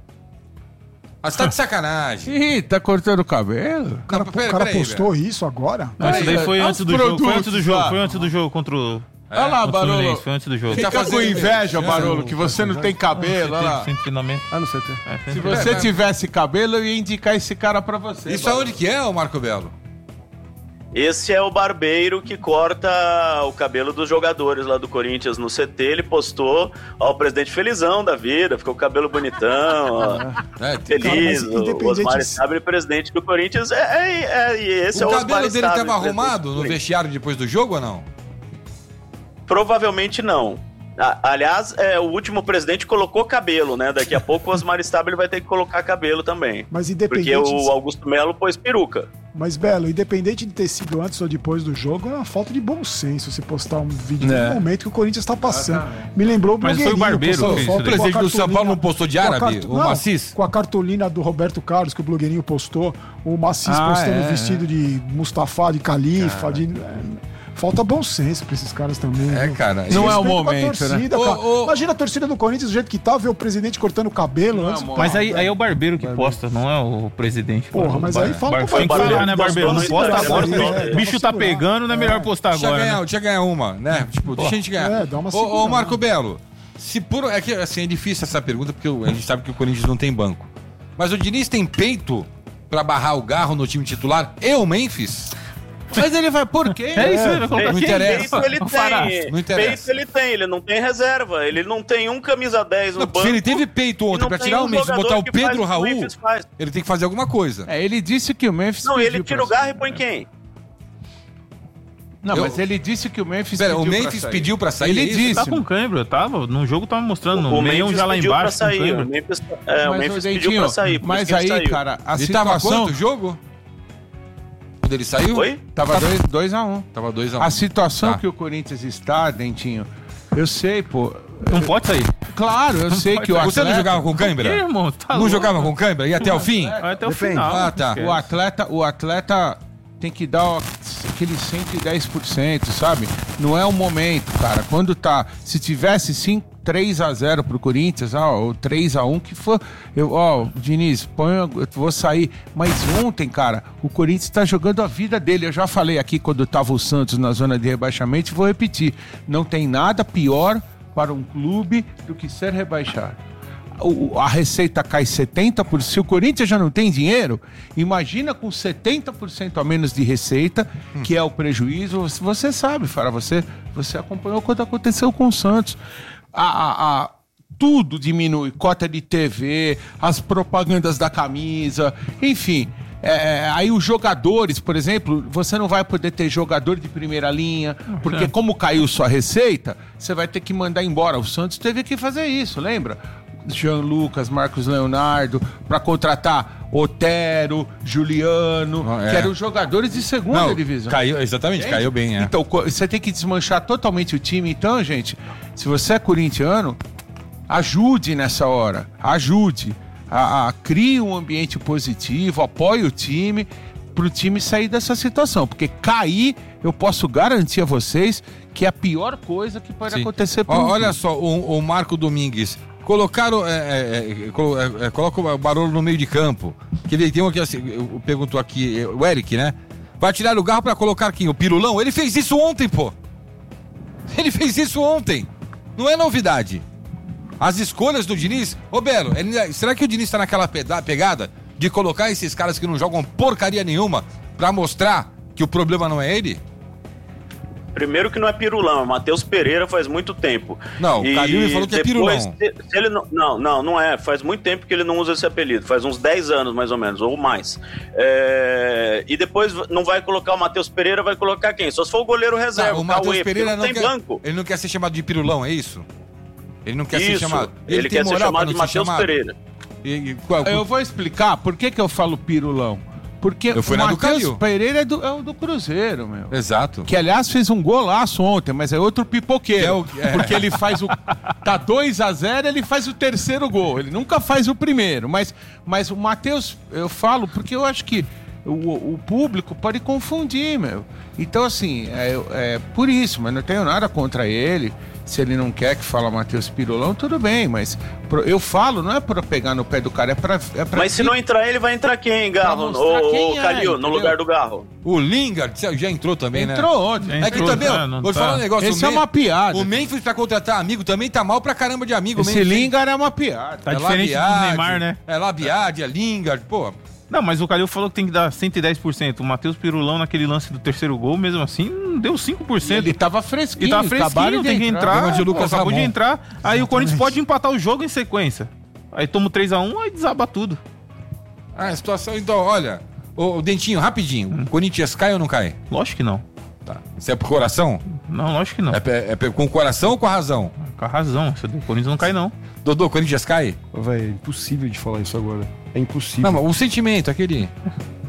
Ah, você tá de sacanagem. Ih, tá cortando o cabelo? O cara, Não, pera- o cara pera aí, postou isso agora? Não, isso daí Aí, foi olha antes os do jogo. Foi antes do produtos jogo. lá. Foi antes do jogo contra o. Olha lá, contra o Barolo. Fluminense, Foi antes do jogo. Tá Fica com fazendo inveja, isso. Barolo, que você não tem cabelo, olha lá. Sem treinamento. Ah, não sei. tem. É, Se sem- você tivesse cabelo, eu ia indicar esse cara pra você. Isso Barolo. aonde que é, ô Marco Belo? Esse é o barbeiro que corta o cabelo dos jogadores lá do Corinthians no C T. Ele postou, ó, o presidente felizão da vida, ficou com o cabelo bonitão, ó, É, tem- feliz. Cara, mas O Osmar independente- Stabile, presidente do Corinthians, é, é, é, e esse é o o cabelo Osmar dele Stabile, tava presidente arrumado do no Corinthians. vestiário depois do jogo ou não? Provavelmente não. A- Aliás, é, o último presidente colocou cabelo, né? Daqui a pouco o Osmar Stabile vai ter que colocar cabelo também. Mas Porque independente... o Augusto Melo pôs peruca. Mas, Belo, independente de ter sido antes ou depois do jogo, é uma falta de bom senso você postar um vídeo É. no momento que o Corinthians está passando. Me lembrou o Mas foi o blogueirinho Barbeiro postando que fez foto isso O daí. com a presidente do São Paulo cartolina- não postou de com a árabe? cartu- O não, Macis? Com a cartolina do Roberto Carlos, que o blogueirinho postou, o Macis Ah, postando é, vestido de Mustafa, de Califa, de... é, falta bom senso pra esses caras também. É, viu? cara. Não é o Respeito com a momento, torcida, né? cara. Ô, ô. Imagina a torcida do Corinthians do jeito que tá, ver o presidente cortando o cabelo. antes. Mas aí, aí é o Barbeiro que posta, não é o presidente. Porra, mas aí fala Bar... pro Tem que Barbeiro. falar, né, Barbeiro? Não Postou no posta Instagram, agora. é, O bicho vamos tá segurar. pegando, não é melhor postar Deixa agora. ganhar, né? deixa ganhar uma, né? Tipo, deixa a gente ganhar. É, dá uma Ô, segurada. ô, Marco Belo, se por... é que assim, é difícil essa pergunta, porque a gente sabe que o Corinthians não tem banco. Mas o Diniz tem peito pra barrar o Garro no time titular e o Memphis? Mas ele vai por quê? É isso, ele vai colocar Não quem? interessa. Peito ele O Fará. tem. Não interessa. Peito ele tem, ele não tem reserva. Ele não tem um camisa dez no Não, banco. se ele teve peito e ontem não pra tem tirar um o Memphis e jogador botar o que faz Pedro o que o Raul, Memphis faz. ele tem que fazer alguma coisa. É, ele disse que o Memphis. Não, ele pediu tira pra o Garro sair. e põe quem? Não, Eu- mas ele disse que o Memphis Pera, o pediu pra Memphis sair. pediu pra sair, Ele é isso? disse. Tá com cãibra, tava. No jogo tava mostrando, no O meião Memphis já lá pediu embaixo. pra com sair. cãibra. O Memphis, é, o Mas, Memphis ô, pediu Dentinho, pra sair. por isso mas que ele aí, saiu. cara, a Ele tava situação... quanto o jogo? Quando ele saiu? Oi? Tava dois a um. Tava dois a um. A situação Tá. que o Corinthians está, Dentinho, eu sei, pô. Não pode sair. Claro, eu sei que o atleta... Você não jogava com Ih, cãibra? irmão, tá Não louco. jogava com cãibra? E até o fim? Vai até o Depende. final. Ah, tá. Esquece. O atleta, o atleta tem que dar ó, aquele cento e dez por cento, sabe? Não é o momento, cara. Quando tá... Se tivesse cinco, três a zero pro Corinthians, ó, ou três a um, que for... Eu, ó, Diniz, põe, eu vou sair. Mas ontem, cara, o Corinthians tá jogando a vida dele. Eu já falei aqui quando tava o Santos na zona de rebaixamento e vou repetir. Não tem nada pior para um clube do que ser rebaixado. O- a receita cai setenta por cento. Se o Corinthians já não tem dinheiro, imagina com setenta por cento a menos de receita, que é o prejuízo. Você- Você sabe, Fara, você, você acompanhou quando aconteceu com o Santos. A, a- a- tudo diminui, cota de T V, as propagandas da camisa, enfim. É, aí os jogadores, por exemplo, você não vai poder ter jogador de primeira linha, porque como caiu sua receita, você vai ter que mandar embora. O Santos teve que fazer isso, lembra? Jean Lucas, Marcos Leonardo, para contratar Otero, Juliano, Ah, é. que eram jogadores de segunda Não, divisão. caiu, exatamente, Entende? caiu bem, é. Então, co- você tem que desmanchar totalmente o time. Então, gente, se você é corintiano, ajude nessa hora. Ajude. A, a- crie um ambiente positivo, apoie o time para o time sair dessa situação. Porque cair, eu posso garantir a vocês que é a pior coisa que pode Sim. acontecer Ó, pro olha clube. só, o, o Marco Domingues. Colocaram. É, é, é, colo- é, é, coloca o Barolo no meio de campo. Que ele tem um aqui assim. eu- Perguntou aqui, o Eric, né? Vai tirar o Garro pra colocar quem? O Pirulão? Ele fez isso ontem, pô! Ele fez isso ontem! Não é novidade. As escolhas do Diniz. Ô Belo, ele- será que o Diniz tá naquela peda- pegada de colocar esses caras que não jogam porcaria nenhuma pra mostrar que o problema não é ele? Primeiro que não é pirulão, é Matheus Pereira faz muito tempo. Não, o Calil falou que é depois, pirulão. se- se ele não, não, não, não é. Faz muito tempo que ele não usa esse apelido. Faz uns dez anos, mais ou menos, ou mais. É, e depois não vai colocar o Matheus Pereira, vai colocar quem? Só se for o goleiro Tá, reserva. o Matheus Cauê, Pereira porque não não tem quer, banco. ele não quer ser chamado de pirulão, é isso? Ele não quer ser Isso, chamado. ele, tem quer ser moral pra chamado não de ser Matheus chamado? Pereira. E- e qual- Eu vou explicar por que, que eu falo pirulão. Porque Eu fui o na do Matheus Calil. Pereira é, do, é o do Cruzeiro, meu. Exato. Que, aliás, fez um golaço ontem, mas é outro pipoqueiro. É o- é. Porque ele faz o... Tá dois a zero, ele faz o terceiro gol. Ele nunca faz o primeiro. Mas, mas o Matheus, eu falo porque eu acho que o, o público pode confundir, meu. Então, assim, é, é por isso, mas não tenho nada contra ele. Se ele não quer que fala Matheus Pirulão, tudo bem, mas pro- eu falo, não é pra pegar no pé do cara, é pra... É pra Mas se não entrar ele, vai entrar quem, Garro? Pra mostrar Ô, quem ô, é, Calil, no entendeu? lugar do Garro. O Lingard já entrou também, né? Entrou ontem. É que Entrou, também, ó, tá, não vou te tá. falar um negócio. Esse o é uma piada. O Memphis pra contratar amigo também tá mal pra caramba de amigo. Esse Memphis. Lingard é uma piada. Tá diferente do Neymar, né? É Labiade, é Lingard, pô. Não, mas o Calil falou que tem que dar cento e dez por cento. O Matheus Pirulão naquele lance do terceiro gol, mesmo assim, não deu cinco por cento. Ele tava fresquinho. E tá acabaram fresquinho, de tem que entrar. Lembra de Lucas pô, acabou Ramon. de entrar. Aí o Corinthians pode empatar o jogo em sequência. Aí toma o três a um, aí desaba tudo. Ah, a situação, então, olha. O, o Dentinho, rapidinho. O Corinthians cai ou não cai? Lógico que não. Tá. Isso é pro coração? Não, lógico que não. É, é- é com o coração ou com a razão? Com a razão. O Corinthians não cai, não. Dodô, o Corinthians cai? Véi, é impossível de falar isso agora. É impossível. Não, mas o sentimento, aquele.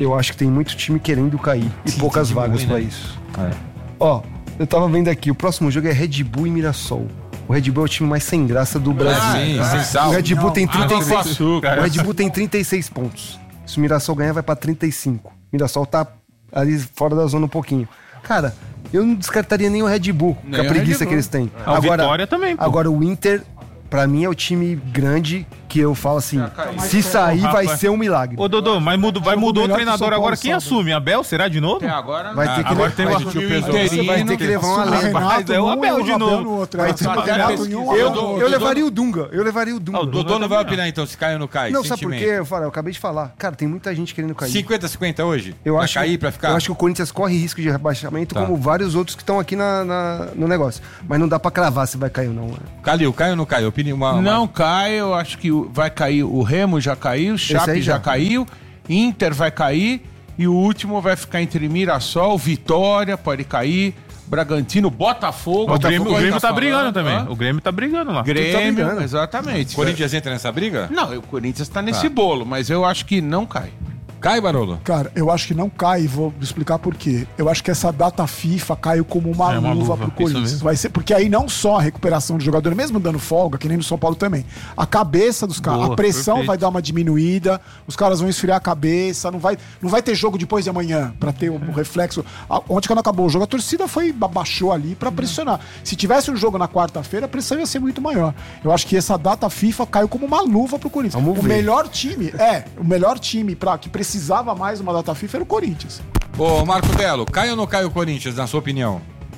Eu acho que tem muito time querendo cair e Sim, poucas time vagas ruim, pra né? isso. É. Ó, eu tava vendo aqui, o próximo jogo é Red Bull e Mirassol. O Red Bull é o time mais sem graça do Brasil. Ah, sim, sem O sal. Red Bull tem trinta e seis, açúcar. o Red Bull tem trinta e seis pontos. Se o Mirassol ganhar, vai pra trinta e cinco. O Mirassol tá ali fora da zona um pouquinho. Cara, eu não descartaria nem o Red Bull, com Nem a o preguiça Red que eles têm. Ah, o Vitória também, pô. Agora o Inter, pra mim, é o time grande que eu falo assim, se sair vai Rafa. ser um milagre. Ô, Dodô, mas mudou, vai Jogo mudou o melhor que o treinador São agora. Paulo Quem sábado. assume? Abel? Será de novo? Até agora Vai ter que, agora le- tem vai, o ter- assumir o peso. você vai ter que levar uma Assume o lenda. Mas é o Abel de novo. no outro. Vai é. ter- Renato em um, Eu, Abel no eu outro. levaria o Dunga, eu levaria o Dunga. Ah, o O Dodô não vai opinar então se cai ou não cai. Não, sabe por sentimento. quê? Eu, falo, eu acabei de falar. Cara, tem muita gente querendo cair. cinquenta a cinquenta hoje? Eu pra acho, cair, pra ficar? eu acho que o Corinthians corre risco de rebaixamento, Tá. como vários outros que estão aqui na, na- no negócio. Mas não dá pra cravar se vai cair ou não. Calil, cai ou não cai? Opinião, uma, uma- Não cai, eu acho que o- vai cair. O Remo já caiu, o Chape aí já já. caiu, Inter vai cair e o último vai ficar entre Mirassol, Vitória, pode cair, Bragantino, Botafogo. O Grêmio, o Grêmio tá falando, brigando também. hã? O Grêmio tá brigando lá. Grêmio, brigando. exatamente. Corinthians entra nessa briga? Não, o Corinthians tá nesse Tá. bolo, mas eu acho que não cai. Cai, Barolo? Cara, eu acho que não cai, e vou explicar por quê. Eu acho que essa data FIFA caiu como uma, É uma luva, luva, pro isso Corinthians. mesmo. Vai ser, porque aí não só a recuperação do jogador, mesmo dando folga, que nem no São Paulo também, a cabeça dos caras, Boa, a pressão perfeito. vai dar uma diminuída, os caras vão esfriar a cabeça, não vai, não vai ter jogo depois de amanhã pra ter o, o reflexo. A- Ontem, quando acabou o jogo, a torcida foi, abaixou ali pra pressionar. Se tivesse um jogo na quarta-feira, a pressão ia ser muito maior. Eu acho que essa data FIFA caiu como uma luva pro Corinthians. Vamos o ver. melhor time, é, o melhor time pra, que precisava mais uma data FIFA era o Corinthians. Ô, Marco Belo, cai ou não cai o Corinthians, na sua opinião?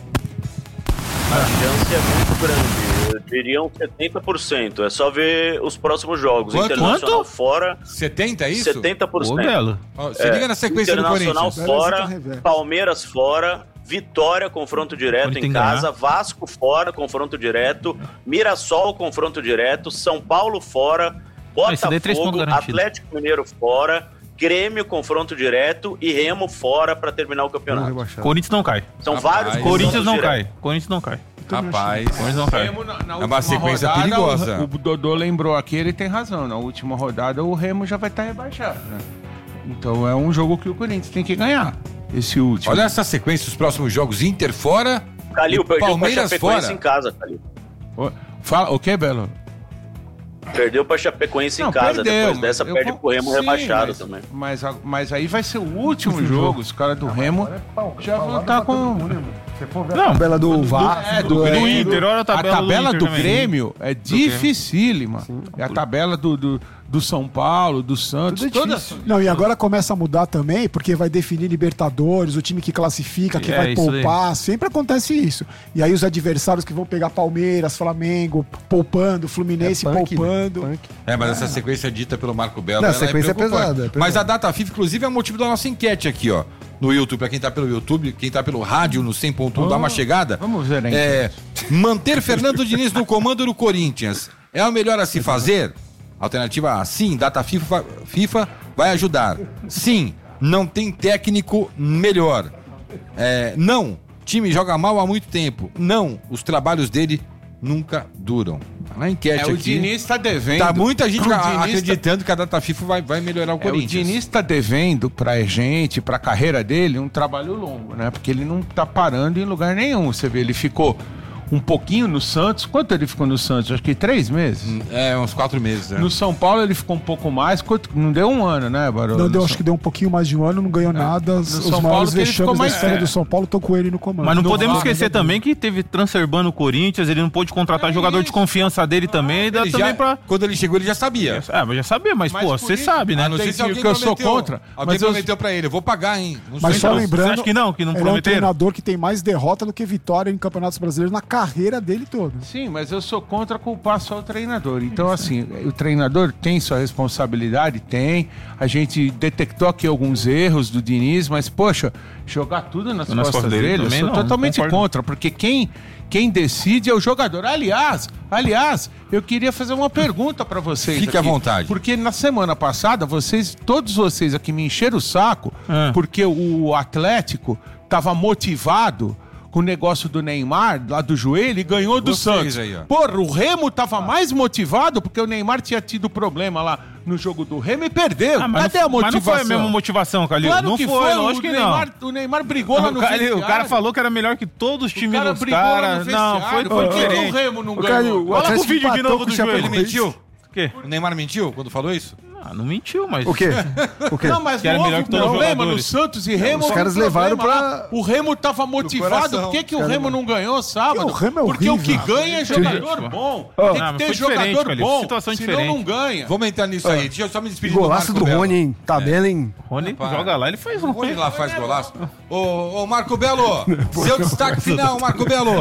A chance é muito grande. Eu diria uns setenta por cento. É só ver os próximos jogos. Quanto? Internacional Quanto? fora, setenta, é isso? setenta por Ô, cento. Belo. Ó, se liga na sequência do Internacional Corinthians. fora, Reverso. Palmeiras fora, Vitória, confronto direto Pode em ter que casa, ganhar. Vasco fora, confronto direto, Mirassol, confronto direto, São Paulo fora, Ah, isso daí é três pontos Botafogo, garantidos. Atlético Mineiro fora, Grêmio, confronto direto e Remo fora para terminar o campeonato. Corinthians não cai. São Rapaz, vários Corinthians confrontos não diretos. cai. Corinthians não cai. Rapaz, Corinthians não cai. Remo, na- na É uma última sequência rodada, perigosa. O, o Dodô lembrou aqui, ele tem razão. Na última rodada, o Remo já vai estar rebaixado, né? Então é um jogo que o Corinthians tem que ganhar. Esse último. olha essa sequência, os próximos jogos. Inter fora, Calil, e perdeu para Palmeiras Chapecoense fora. em casa, Calil. O- Fala, o que, Belo? Perdeu para Chapecoense em Não, casa, perdeu, depois dessa eu perde con- pro Remo sim, rebaixado mas, também. Mas, a- mas aí vai ser o último jogo. Os caras do Remo já vão estar com. Não, Tabela do Vasco, É, do, do Grêmio. Inter, olha a tabela do Inter do também. Grêmio é dificílima. É a tabela do, do, do São Paulo, do Santos, Tudo é todas. difícil. Não, e agora começa a mudar também, porque vai definir Libertadores, o time que classifica, que É, vai isso poupar, sempre acontece isso. E aí os adversários que vão pegar Palmeiras, Flamengo, poupando, Fluminense É punk, poupando. né? Punk. É, mas essa sequência dita pelo Marco Belo. Não, a ela sequência é preocupante. pesada, é pesada. Mas a data FIFA, inclusive, é o motivo da nossa enquete aqui, ó. No YouTube, pra quem tá pelo YouTube, quem tá pelo rádio no cem ponto um, dá uma chegada. vamos ver aí. É, manter Fernando Diniz no comando do Corinthians é o melhor a se fazer? Alternativa A, sim, data FIFA, FIFA vai ajudar. Sim, não tem técnico melhor. É, não, time joga mal há muito tempo. Não, os trabalhos dele nunca duram. Na enquete É, o aqui. Diniz tá devendo. Tá muita gente O a- Diniz tá- acreditando que a data FIFA vai, vai melhorar o É, o Corinthians. Diniz tá devendo pra gente, pra carreira dele, um trabalho longo, né? Porque ele não tá parando em lugar nenhum. Você vê, ele ficou um pouquinho no Santos. Quanto ele ficou no Santos? Acho que três meses. É, uns quatro meses, né? No São Paulo ele ficou um pouco mais. Quanto- Não deu um ano, né, Barolo? Não deu, No acho que deu um pouquinho mais de um ano, não ganhou nada. Os, no os São Paulo maiores que ele ficou vexames da mais- história é. do São Paulo estão com ele no comando. Mas não No podemos Vasco, esquecer né? também que teve Transerbano no Corinthians, ele não pôde contratar jogador de confiança dele também, e dá Ele também já- pra... Quando ele chegou, ele já sabia. É, mas já sabia, mas, Mas pô, por você isso- sabe, né? Ah, não sei Entendi se alguém que eu sou prometeu. contra, Alguém mas eu- prometeu pra ele, eu vou pagar, hein? Não Mas sei só não. lembrando, Você acha que não? Que não ele é um prometeram? treinador que tem mais derrota do que vitória em campeonatos brasileiros na carreira dele toda. Sim, mas eu sou contra culpar só o treinador. Então, assim, o treinador tem sua responsabilidade? Tem. A gente detectou aqui alguns erros do Diniz, mas, poxa, jogar tudo nas, Nas costas costas dele dele, eu também sou não, totalmente concordo. contra, porque quem, quem decide é o jogador. Aliás, aliás, eu queria fazer uma pergunta pra vocês. Fique à vontade. Porque na semana passada, vocês, todos vocês aqui me encheram o saco, Ah. porque o Atlético tava motivado com o negócio do Neymar, lá do joelho, e ganhou do Vocês Santos. aí, ó. Porra, o Remo tava mais motivado porque o Neymar tinha tido problema lá no jogo do Remo e perdeu. Ah, mas, Cadê não, a motivação? mas não foi a mesma motivação, Calil. Claro não que foi, foi, lógico o que Neymar, não. o Neymar brigou lá no o, Calil, o vestiário. cara falou que era melhor que todos os times O cara dos brigou lá caras. no Não, foi, vestiário. foi Por que que diferente. o Remo não Ô, Calil, ganhou? o Olha Atlético o vídeo de empatou novo com do o joelho. Ele Chapecoense. mentiu? O quê? O Neymar mentiu quando falou isso? Ah, não mentiu, mas... O quê? O quê? Não, mas Que era não melhor houve que todos os problema no jogadores. Santos e Remo. os houve caras problema levaram pra- lá. O Remo tava motivado. coração. Por que, que o Remo não ganhou sábado? O Remo é Porque o que horrível. ganha é jogador bom. Ah, Tem mas que ter foi diferente, jogador Calil. bom. Situação Senão diferente. não ganha. Vamos entrar nisso aí. Deixa eu só me despedir Golaço Marco do Belo. Rony, hein? Tabela, hein? Rony Para. joga lá, ele faz um... O Rony lá faz golaço. Ô, ô Marco Belo, seu destaque final, Marco Belo.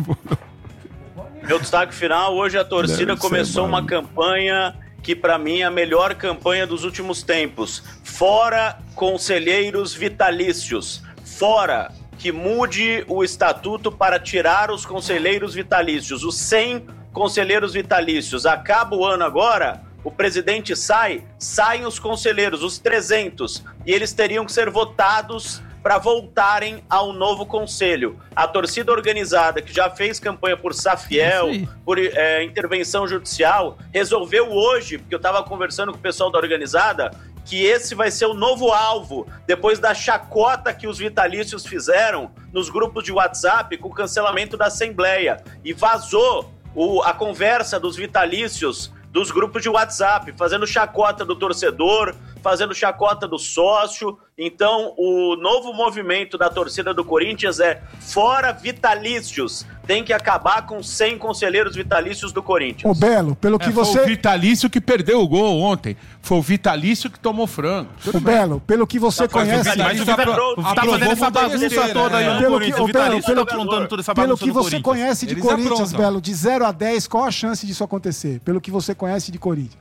Meu destaque final, hoje a torcida começou uma campanha que para mim é a melhor campanha dos últimos tempos. Fora conselheiros vitalícios. Fora que mude o estatuto para tirar os conselheiros vitalícios. Os cem conselheiros vitalícios. Acaba o ano agora, o presidente sai, saem os conselheiros, os trezentos. E eles teriam que ser votados para voltarem ao novo conselho. A torcida organizada, que já fez campanha por Safiel, por é, intervenção judicial, resolveu hoje, porque eu estava conversando com o pessoal da organizada, que esse vai ser o novo alvo, depois da chacota que os vitalícios fizeram nos grupos de WhatsApp com o cancelamento da Assembleia. E vazou o, a conversa dos vitalícios dos grupos de WhatsApp, fazendo chacota do torcedor, fazendo chacota do sócio. Então, o novo movimento da torcida do Corinthians é fora vitalícios. Tem que acabar com cem conselheiros vitalícios do Corinthians. Ô, Belo, pelo que É, foi você... o Vitalício que perdeu o gol ontem. Foi o Vitalício que tomou frango. Ô, Belo, pelo que você Tá, mas conhece... o Mas o Vitalício Vitor aprovou- tá aprovou fazendo essa muita bagunça besteira, toda aí né? no Pelo que- Corinthians. ô, O Vitalício Belo, tá pelo- aprontando toda essa Pelo bagunça que no você Corinthians. conhece de Eles Corinthians, aprontam. Belo, de zero a dez, qual a chance disso acontecer? Pelo que você conhece de Corinthians.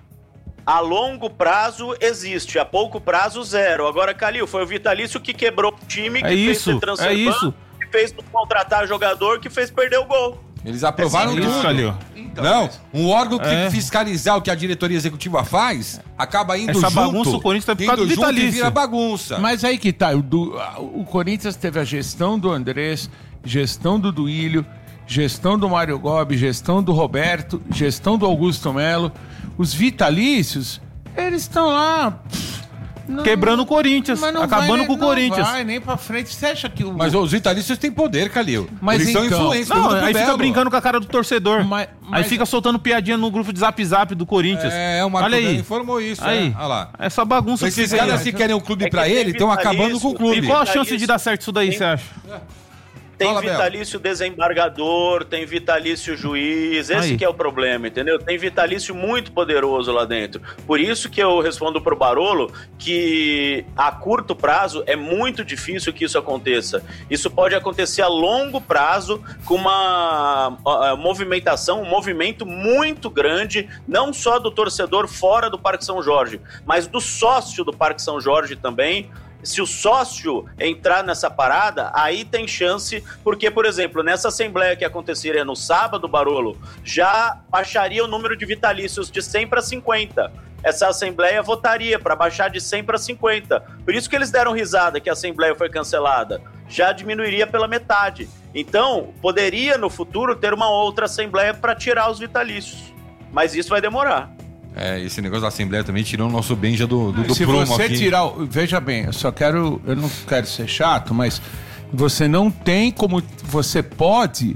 A longo prazo existe, a pouco prazo zero. Agora, Calil, foi o Vitalício que quebrou o time, que É fez isso, ser transfer é ban, isso. que fez contratar jogador, que fez perder o gol. Eles aprovaram É tudo. Isso, Calil. Não, um órgão que É. fiscalizar o que a diretoria executiva faz, acaba indo Essa junto. bagunça, o Corinthians tá por causa indo do junto e Vitalício. vira bagunça. Mas aí que tá, o, do- o Corinthians teve a gestão do Andrés, gestão do Duílio, gestão do Mário Gobi, gestão do Roberto, gestão do Augusto Melo. Os vitalícios, eles estão lá... pff, não- Quebrando o Corinthians, mas não acabando vai, com o não Corinthians. vai nem pra frente. Você acha que o... Mas os vitalícios têm poder, Calil. Mas Eles são então- influentes. Não, pergunta pro aí fica Belo. brincando com a cara do torcedor. Mas- Aí mas- fica soltando piadinha no grupo de zap zap do Corinthians. É, o Marco Olha Belo aí. informou isso. Aí, é. Olha lá. essa bagunça Esses fica aí, caras ó. que querem o clube É que pra tem ele estão vitalício, acabando com o E clube. qual a Vitalício. chance de dar certo isso daí, Tem- você acha? Tem Fala, Bel. vitalício desembargador, tem vitalício juiz, esse Aí. que é o problema, entendeu? Tem vitalício muito poderoso lá dentro. Por isso que eu respondo pro Barolo que a curto prazo é muito difícil que isso aconteça. Isso pode acontecer a longo prazo com uma uh, movimentação, um movimento muito grande, não só do torcedor fora do Parque São Jorge, mas do sócio do Parque São Jorge também. Se o sócio entrar nessa parada, aí tem chance, porque, por exemplo, nessa assembleia que aconteceria no sábado, Barolo, já baixaria o número de vitalícios de cem para cinquenta. Essa assembleia votaria para baixar de cem para cinquenta. Por isso que eles deram risada que a assembleia foi cancelada. Já diminuiria pela metade. Então, poderia no futuro ter uma outra assembleia para tirar os vitalícios. Mas isso vai demorar. É, esse negócio da Assembleia também tirou o nosso Benja do, do, do Se prumo você aqui. tirar... o- Veja bem, eu só quero... Eu não quero ser chato, mas você não tem como... Você pode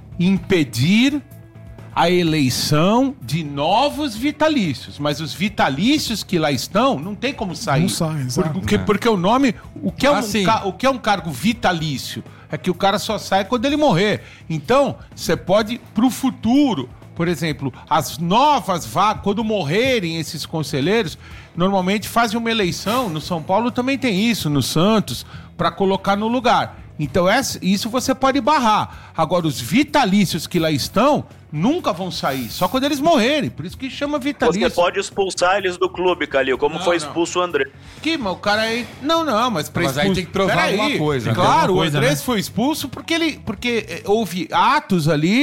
impedir a eleição de novos vitalícios, mas os vitalícios que lá estão não tem como sair. Não saem, exato. Porque, porque o nome... O que, é um, Ah, sim. ca- o que é um cargo vitalício? É que o cara só sai quando ele morrer. Então, você pode, pro futuro... Por exemplo, as novas vagas, quando morrerem esses conselheiros, normalmente fazem uma eleição. No São Paulo também tem isso, no Santos, para colocar no lugar. Então, essa- isso você pode barrar. Agora, os vitalícios que lá estão nunca vão sair, só quando eles morrerem. Por isso que chama vitalício. Você pode expulsar eles do clube, Calil, como Não, foi não. expulso o André. Que, mas o cara aí... Não, não, mas... pra Mas aí expulso- tem que provar Peraí. alguma coisa, né? Claro, Alguma o coisa, Andrés né? foi expulso porque, ele, porque eh, houve atos ali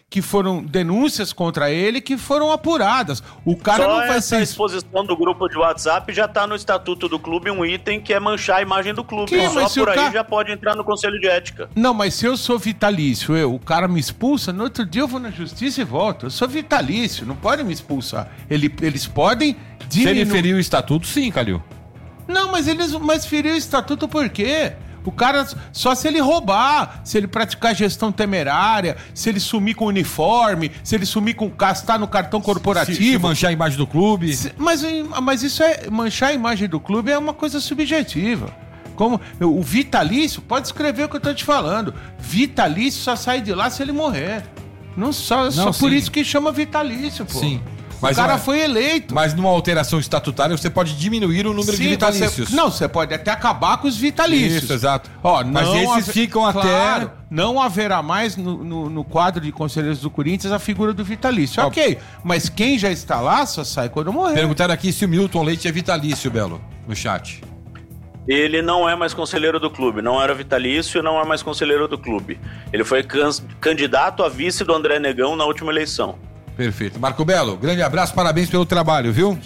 que foram denúncias contra ele que foram apuradas. O cara Só não vai essa ser... exposição do grupo de WhatsApp já tá no estatuto do clube um item que é manchar a imagem do clube. Que? Só Mas se por o aí cara- já pode entrar no conselho de ética. Não, mas se eu sou vitalício, eu, o cara me expulsa, no outro dia eu vou na justiça e volto. Eu sou vitalício, não pode me expulsar. Ele, eles podem Se ele diminuir... feriu o estatuto, sim, Calil. Não, mas eles mas feriu o estatuto por quê? O cara, só se ele roubar, se ele praticar gestão temerária, se ele sumir com uniforme, se ele sumir com gastar no cartão Se, corporativo. se manchar a imagem do clube. Se- Mas, mas isso é. Manchar a imagem do clube é uma coisa subjetiva. Como o vitalício, pode escrever o que eu tô te falando. Vitalício só sai de lá se ele morrer. Não só, só por sim. isso que chama vitalício, pô. Sim. O Mas cara olha- foi eleito. Mas numa alteração estatutária você pode diminuir o número de Sim, vitalícios. você- não, você pode até acabar com os vitalícios. Isso, exato. Ó, Mas não esses haver- ficam até- Claro, não haverá mais no, no- no quadro de conselheiros do Corinthians a figura do vitalício. Ó. Ok, mas quem já está lá só sai quando morrer. Perguntaram aqui se o Milton Leite é vitalício, Belo, no chat. Ele não é mais conselheiro do clube, não era vitalício e não é mais conselheiro do clube. Ele foi can- candidato a vice do André Negão na última eleição. Perfeito. Marco Belo, grande abraço, parabéns pelo trabalho, viu?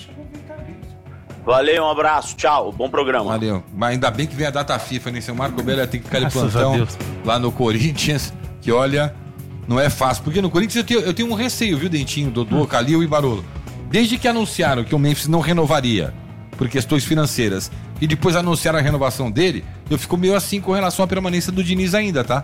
Valeu, um abraço, tchau, bom programa. Valeu. Mas ainda bem que vem a data FIFA, né? Seu Marco Belo ia ter que ficar de Graças a plantão Deus. lá no Corinthians, que olha, não é fácil. Porque no Corinthians eu tenho, eu tenho um receio, viu, Dentinho, Dodô, Calil e Barolo. Desde que anunciaram que o Memphis não renovaria por questões financeiras e depois anunciaram a renovação dele, eu fico meio assim com relação à permanência do Diniz ainda, tá?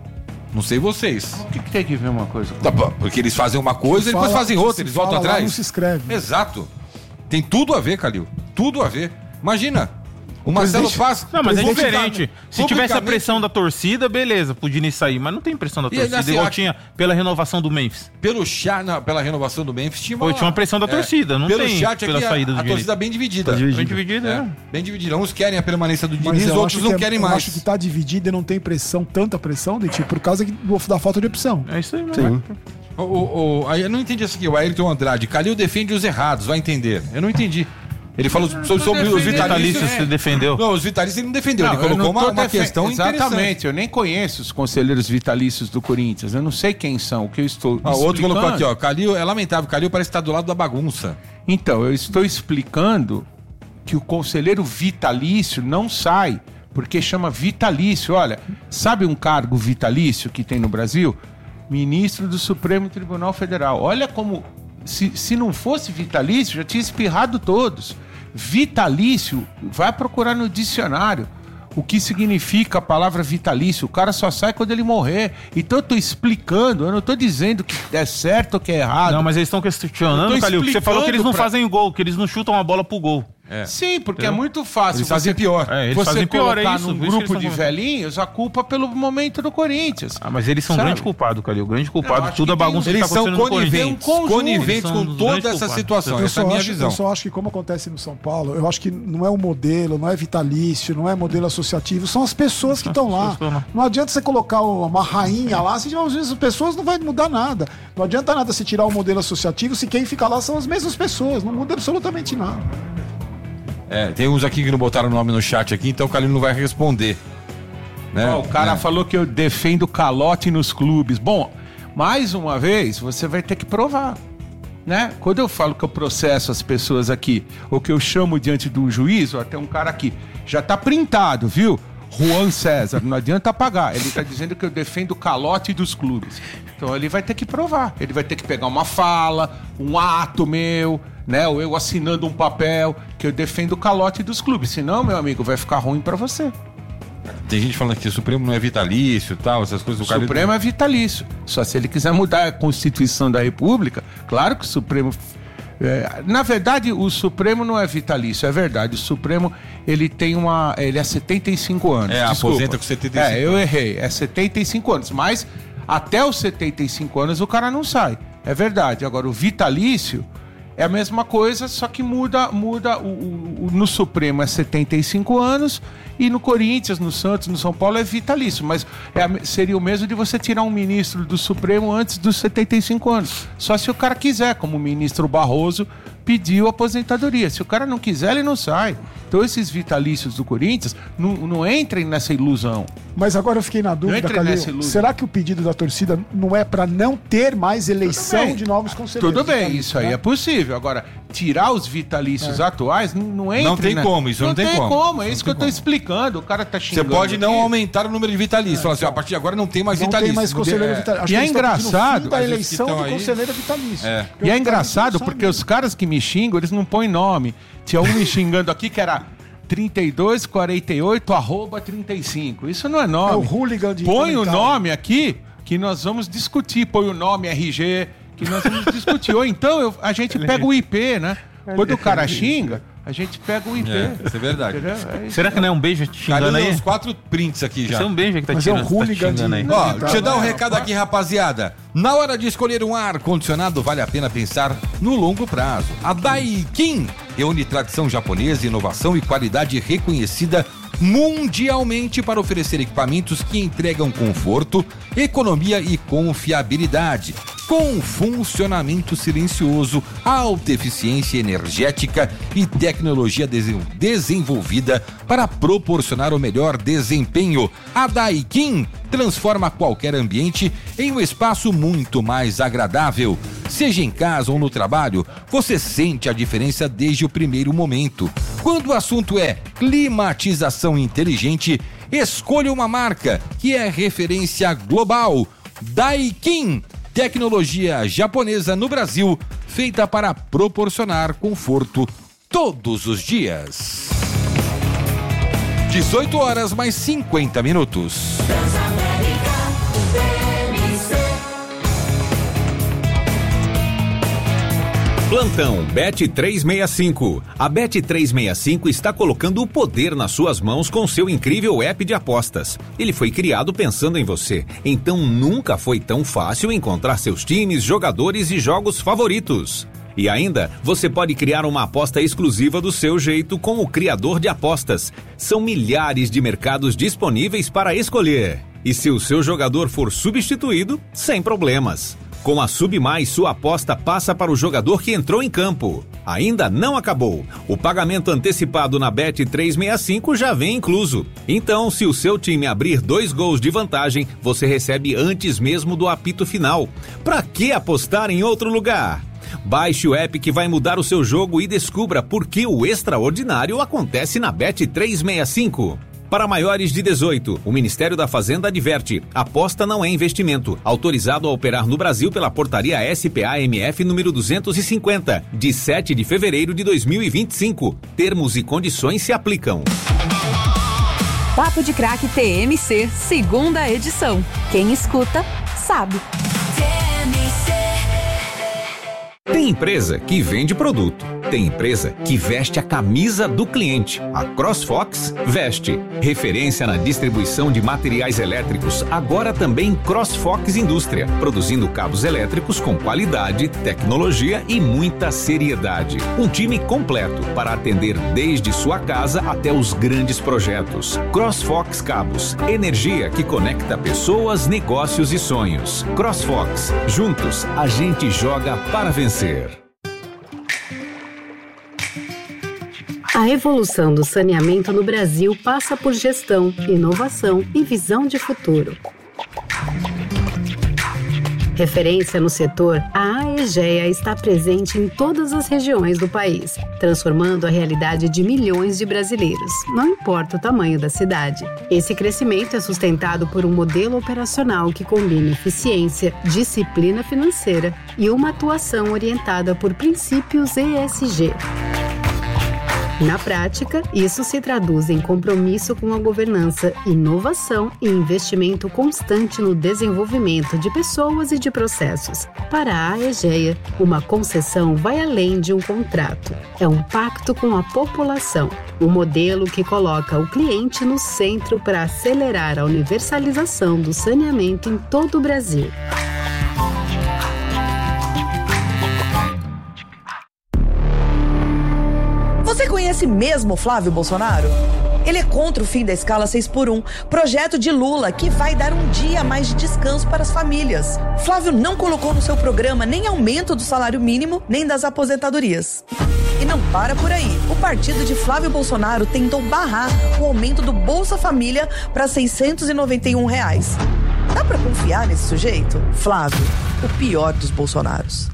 Não sei vocês. O que, que tem que ver uma coisa? Tá bom, porque eles fazem uma coisa e depois Fala- fazem outra, se eles fala voltam lá, atrás. não se escreve. Exato. Tem tudo a ver, Calil. Tudo a ver. Imagina, o Marcelo presidente- Paz... Não, mas é Presidente diferente. Se tivesse a pressão da torcida, beleza, pro Diniz sair. Mas não tem pressão da E ainda torcida, assim, igual acho- tinha pela renovação do Memphis. Pelo chat, não, pela renovação do Memphis, tinha Pô, tinha uma pressão da torcida, não pelo tem chat pela aqui, saída a, do a Diniz. torcida bem dividida. Bem dividida, É, é. bem dividida. Uns querem a permanência do Mas Diniz, eu outros acho não que é- querem eu mais. acho que tá dividido e não tem pressão, tanta pressão, Dentinho, por causa que- do- da falta de opção. É isso aí, mano. O, o, o- aí eu não entendi isso aqui. O Ayrton Andrade, Calil defende os errados, vai entender. Eu não entendi. Ele falou sobre, sobre os defendendo vitalícios. Vitalício se defendeu. Não, os vitalícios ele não defendeu. Não, ele eu colocou não uma, tô uma defen- questão interessante. Exatamente, eu nem conheço os conselheiros vitalícios do Corinthians. Eu não sei quem são, o que eu estou Ah, o outro explicando- colocou aqui, ó. Calil, é lamentável. Calil parece estar do lado da bagunça. Então, eu estou explicando que o conselheiro vitalício não sai, porque chama vitalício. Olha, sabe um cargo vitalício que tem no Brasil? Ministro do Supremo Tribunal Federal. Olha como, se, se não fosse vitalício, já tinha espirrado todos. Vitalício, vai procurar no dicionário o que significa a palavra vitalício. O cara só sai quando ele morrer. Então eu tô explicando, eu não tô dizendo que é certo ou que é errado. Não, mas eles estão questionando, Eu tô Calil, que você falou que eles não explicando pra- fazem o gol, que eles não chutam a bola pro gol. Sim, porque é muito fácil. Eles fazem pior. É, eles você fazem pior, é colocar isso, num por isso que grupo eles de tão- velhinhos a culpa pelo momento do Corinthians. Ah, mas eles são Sabe? grande culpado, Calil. Grande Eu culpado. acho Tudo que a bagunça tem- que tá Eles são acontecendo no Corinthians. coniventes, Tem um conjunto, coniventes eles são com os toda grandes essa culpados. situação. Eu Essa é a só, minha acho, visão. eu só acho que, como acontece no São Paulo, eu acho que não é o modelo, não é vitalício, não é modelo associativo, são as pessoas que estão lá. pessoas que estão lá. Não adianta você colocar uma rainha lá, se tiver as pessoas não vai mudar nada. Não adianta nada se tirar o modelo associativo se quem fica lá são as mesmas pessoas, não muda absolutamente nada. É, tem uns aqui que não botaram o nome no chat aqui, então o Calil não vai responder. Né? Ó, o cara É. falou que eu defendo calote nos clubes. Bom, mais uma vez, você vai ter que provar. Né? Quando eu falo que eu processo as pessoas aqui, ou que eu chamo diante de um juiz, ó, tem um cara aqui, já tá printado, viu? Juan César, não adianta pagar. Ele tá dizendo que eu defendo o calote dos clubes. Então ele vai ter que provar. Ele vai ter que pegar uma fala, um ato meu, né? Ou eu assinando um papel que eu defendo o calote dos clubes. Senão, meu amigo, vai ficar ruim pra você. Tem gente falando que o Supremo não é vitalício e tal, essas coisas. O O Calil- Supremo é vitalício. Só se ele quiser mudar a Constituição da República, claro que o Supremo... é, na verdade, o Supremo não é vitalício, é verdade. O Supremo, ele tem uma... Ele é setenta e cinco anos. É, desculpa. aposenta com setenta e cinco É, eu errei. É setenta e cinco anos. Mas até os setenta e cinco anos o cara não sai. É verdade. Agora, o vitalício é a mesma coisa, só que muda, muda o, o- o- no Supremo é setenta e cinco anos e no Corinthians, no Santos, no São Paulo é vitalício, mas é a me- seria o mesmo de você tirar um ministro do Supremo antes dos setenta e cinco anos. Só se o cara quiser, como o ministro Barroso pediu aposentadoria. Se o cara não quiser, ele não sai. Então esses vitalícios do Corinthians não, não entrem nessa ilusão. Mas agora eu fiquei na dúvida, entrei Calil, nessa ilusão. será que o pedido da torcida não é para não ter mais eleição bem. de novos conselheiros? Tudo bem, vitalícios, isso aí né? é possível. Agora, tirar os vitalícios atuais não, não entra. Não tem né? como, isso não tem como. como. É Não isso tem que eu tô como. explicando. O cara tá Você xingando. pode não aqui. aumentar o número de vitalícios. Falar assim, ó, a partir de agora não tem mais Não vitalícios. tem mais conselheiro É. vitalício. Acho E que é eles estão pedindo engraçado, o fim da mas os eleição que estão do aí- conselheiro vitalício. É. Porque E é os engraçado caras não porque sabem. os caras que me xingam, eles não põem nome. Tinha um me xingando aqui que era trinta e dois, quarenta e oito, arroba trinta e cinco. Isso não é nome. É o hooligan de Põe o comentário. nome aqui que nós vamos discutir. Põe o nome R G que nós vamos discutir. Ou então eu- a gente pega o I P, né? Quando o cara xinga, a gente pega o I P. É, isso é verdade. Entendeu? É isso. Será que não é um beijo te xingando Cadê aí? uns quatro prints aqui já. Isso é um beijo que tá Mas é um tirando, tá hooligan xingando aí. de- Ó, Tá, deixa eu dar um vai, recado aqui, rapaziada. Na hora de escolher um ar-condicionado, vale a pena pensar no longo prazo. A Daikin reúne tradição japonesa, inovação e qualidade reconhecida mundialmente para oferecer equipamentos que entregam conforto, economia e confiabilidade, com funcionamento silencioso, alta eficiência energética e tecnologia desen- desenvolvida para proporcionar o melhor desempenho. A Daikin transforma qualquer ambiente em um espaço muito mais agradável. Seja em casa ou no trabalho, você sente a diferença desde o primeiro momento. Quando o assunto é climatização inteligente, escolha uma marca que é referência global. Daikin, tecnologia japonesa no Brasil, feita para proporcionar conforto todos os dias. dezoito horas mais cinquenta minutos. Plantão Bet trezentos e sessenta e cinco. A Bet trezentos e sessenta e cinco está colocando o poder nas suas mãos com seu incrível app de apostas. Ele foi criado pensando em você, então nunca foi tão fácil encontrar seus times, jogadores e jogos favoritos. E ainda, você pode criar uma aposta exclusiva do seu jeito com o criador de apostas. São milhares de mercados disponíveis para escolher. E se o seu jogador for substituído, sem problemas. Com a Sub Mais, sua aposta passa para o jogador que entrou em campo. Ainda não acabou. O pagamento antecipado na Bet trezentos e sessenta e cinco já vem incluso. Então, se o seu time abrir dois gols de vantagem, você recebe antes mesmo do apito final. Pra que apostar em outro lugar? Baixe o app que vai mudar o seu jogo e descubra por que o extraordinário acontece na Bet trezentos e sessenta e cinco. Para maiores de dezoito, o Ministério da Fazenda adverte: aposta não é investimento. Autorizado a operar no Brasil pela portaria S P A M F número duzentos e cinquenta, de sete de fevereiro de dois mil e vinte e cinco. Termos e condições se aplicam. Papo de Craque T M C, segunda edição. Quem escuta, sabe. Tem empresa que vende produto. Tem empresa que veste a camisa do cliente. A CrossFox veste. Referência na distribuição de materiais elétricos, agora também CrossFox Indústria, produzindo cabos elétricos com qualidade, tecnologia e muita seriedade. Um time completo para atender desde sua casa até os grandes projetos. CrossFox Cabos, energia que conecta pessoas, negócios e sonhos. CrossFox, juntos a gente joga para vencer. A evolução do saneamento no Brasil passa por gestão, inovação e visão de futuro. Referência no setor, a Aegea está presente em todas as regiões do país, transformando a realidade de milhões de brasileiros, não importa o tamanho da cidade. Esse crescimento é sustentado por um modelo operacional que combina eficiência, disciplina financeira e uma atuação orientada por princípios E S G. Na prática, isso se traduz em compromisso com a governança, inovação e investimento constante no desenvolvimento de pessoas e de processos. Para a Aegea, uma concessão vai além de um contrato. É um pacto com a população, um modelo que coloca o cliente no centro para acelerar a universalização do saneamento em todo o Brasil. Você conhece mesmo Flávio Bolsonaro? Ele é contra o fim da escala seis por um, projeto de Lula que vai dar um dia a mais de descanso para as famílias. Flávio não colocou no seu programa nem aumento do salário mínimo, nem das aposentadorias. E não para por aí. O partido de Flávio Bolsonaro tentou barrar o aumento do Bolsa Família para seiscentos e noventa e um reais. Dá pra confiar nesse sujeito? Flávio, o pior dos Bolsonaros.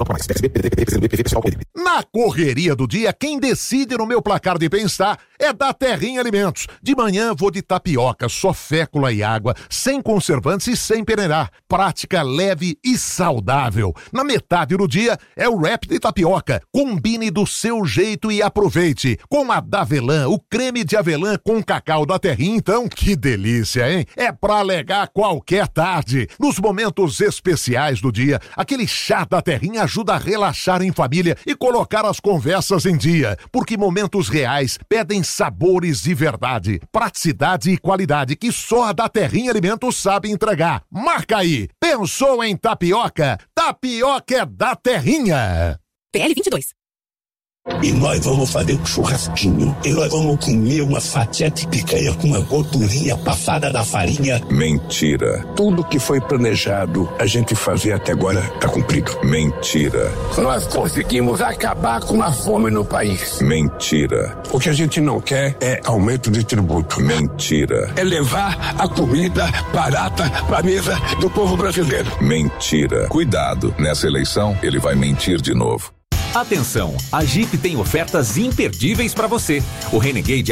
Na correria do dia, quem decide no meu placar de bem-estar é da Terrinha Alimentos. De manhã vou de tapioca, só fécula e água, sem conservantes e sem peneirar. Prática, leve e saudável. Na metade do dia é o wrap de tapioca. Combine do seu jeito e aproveite. Com a Davelã, o creme de avelã com cacau da Terrinha, então, que delícia, hein? É pra alegar qualquer tarde. Nos momentos especiais do dia, aquele chá da Terrinha ajuda a relaxar em família e colocar as conversas em dia, porque momentos reais pedem sabores de verdade, praticidade e qualidade que só a da Terrinha Alimentos sabe entregar. Marca aí! Pensou em tapioca? Tapioca é da Terrinha! P L vinte e dois. E nós vamos fazer um churrasquinho. E nós vamos comer uma fatia de picanha com uma gordurinha passada da farinha. Mentira. Tudo que foi planejado a gente fazer até agora tá cumprido. Mentira. Nós conseguimos acabar com a fome no país. Mentira. O que a gente não quer é aumento de tributo. Mentira. É levar a comida barata pra mesa do povo brasileiro. Mentira. Cuidado, nessa eleição ele vai mentir de novo. Atenção, a Jeep tem ofertas imperdíveis para você. O Renegade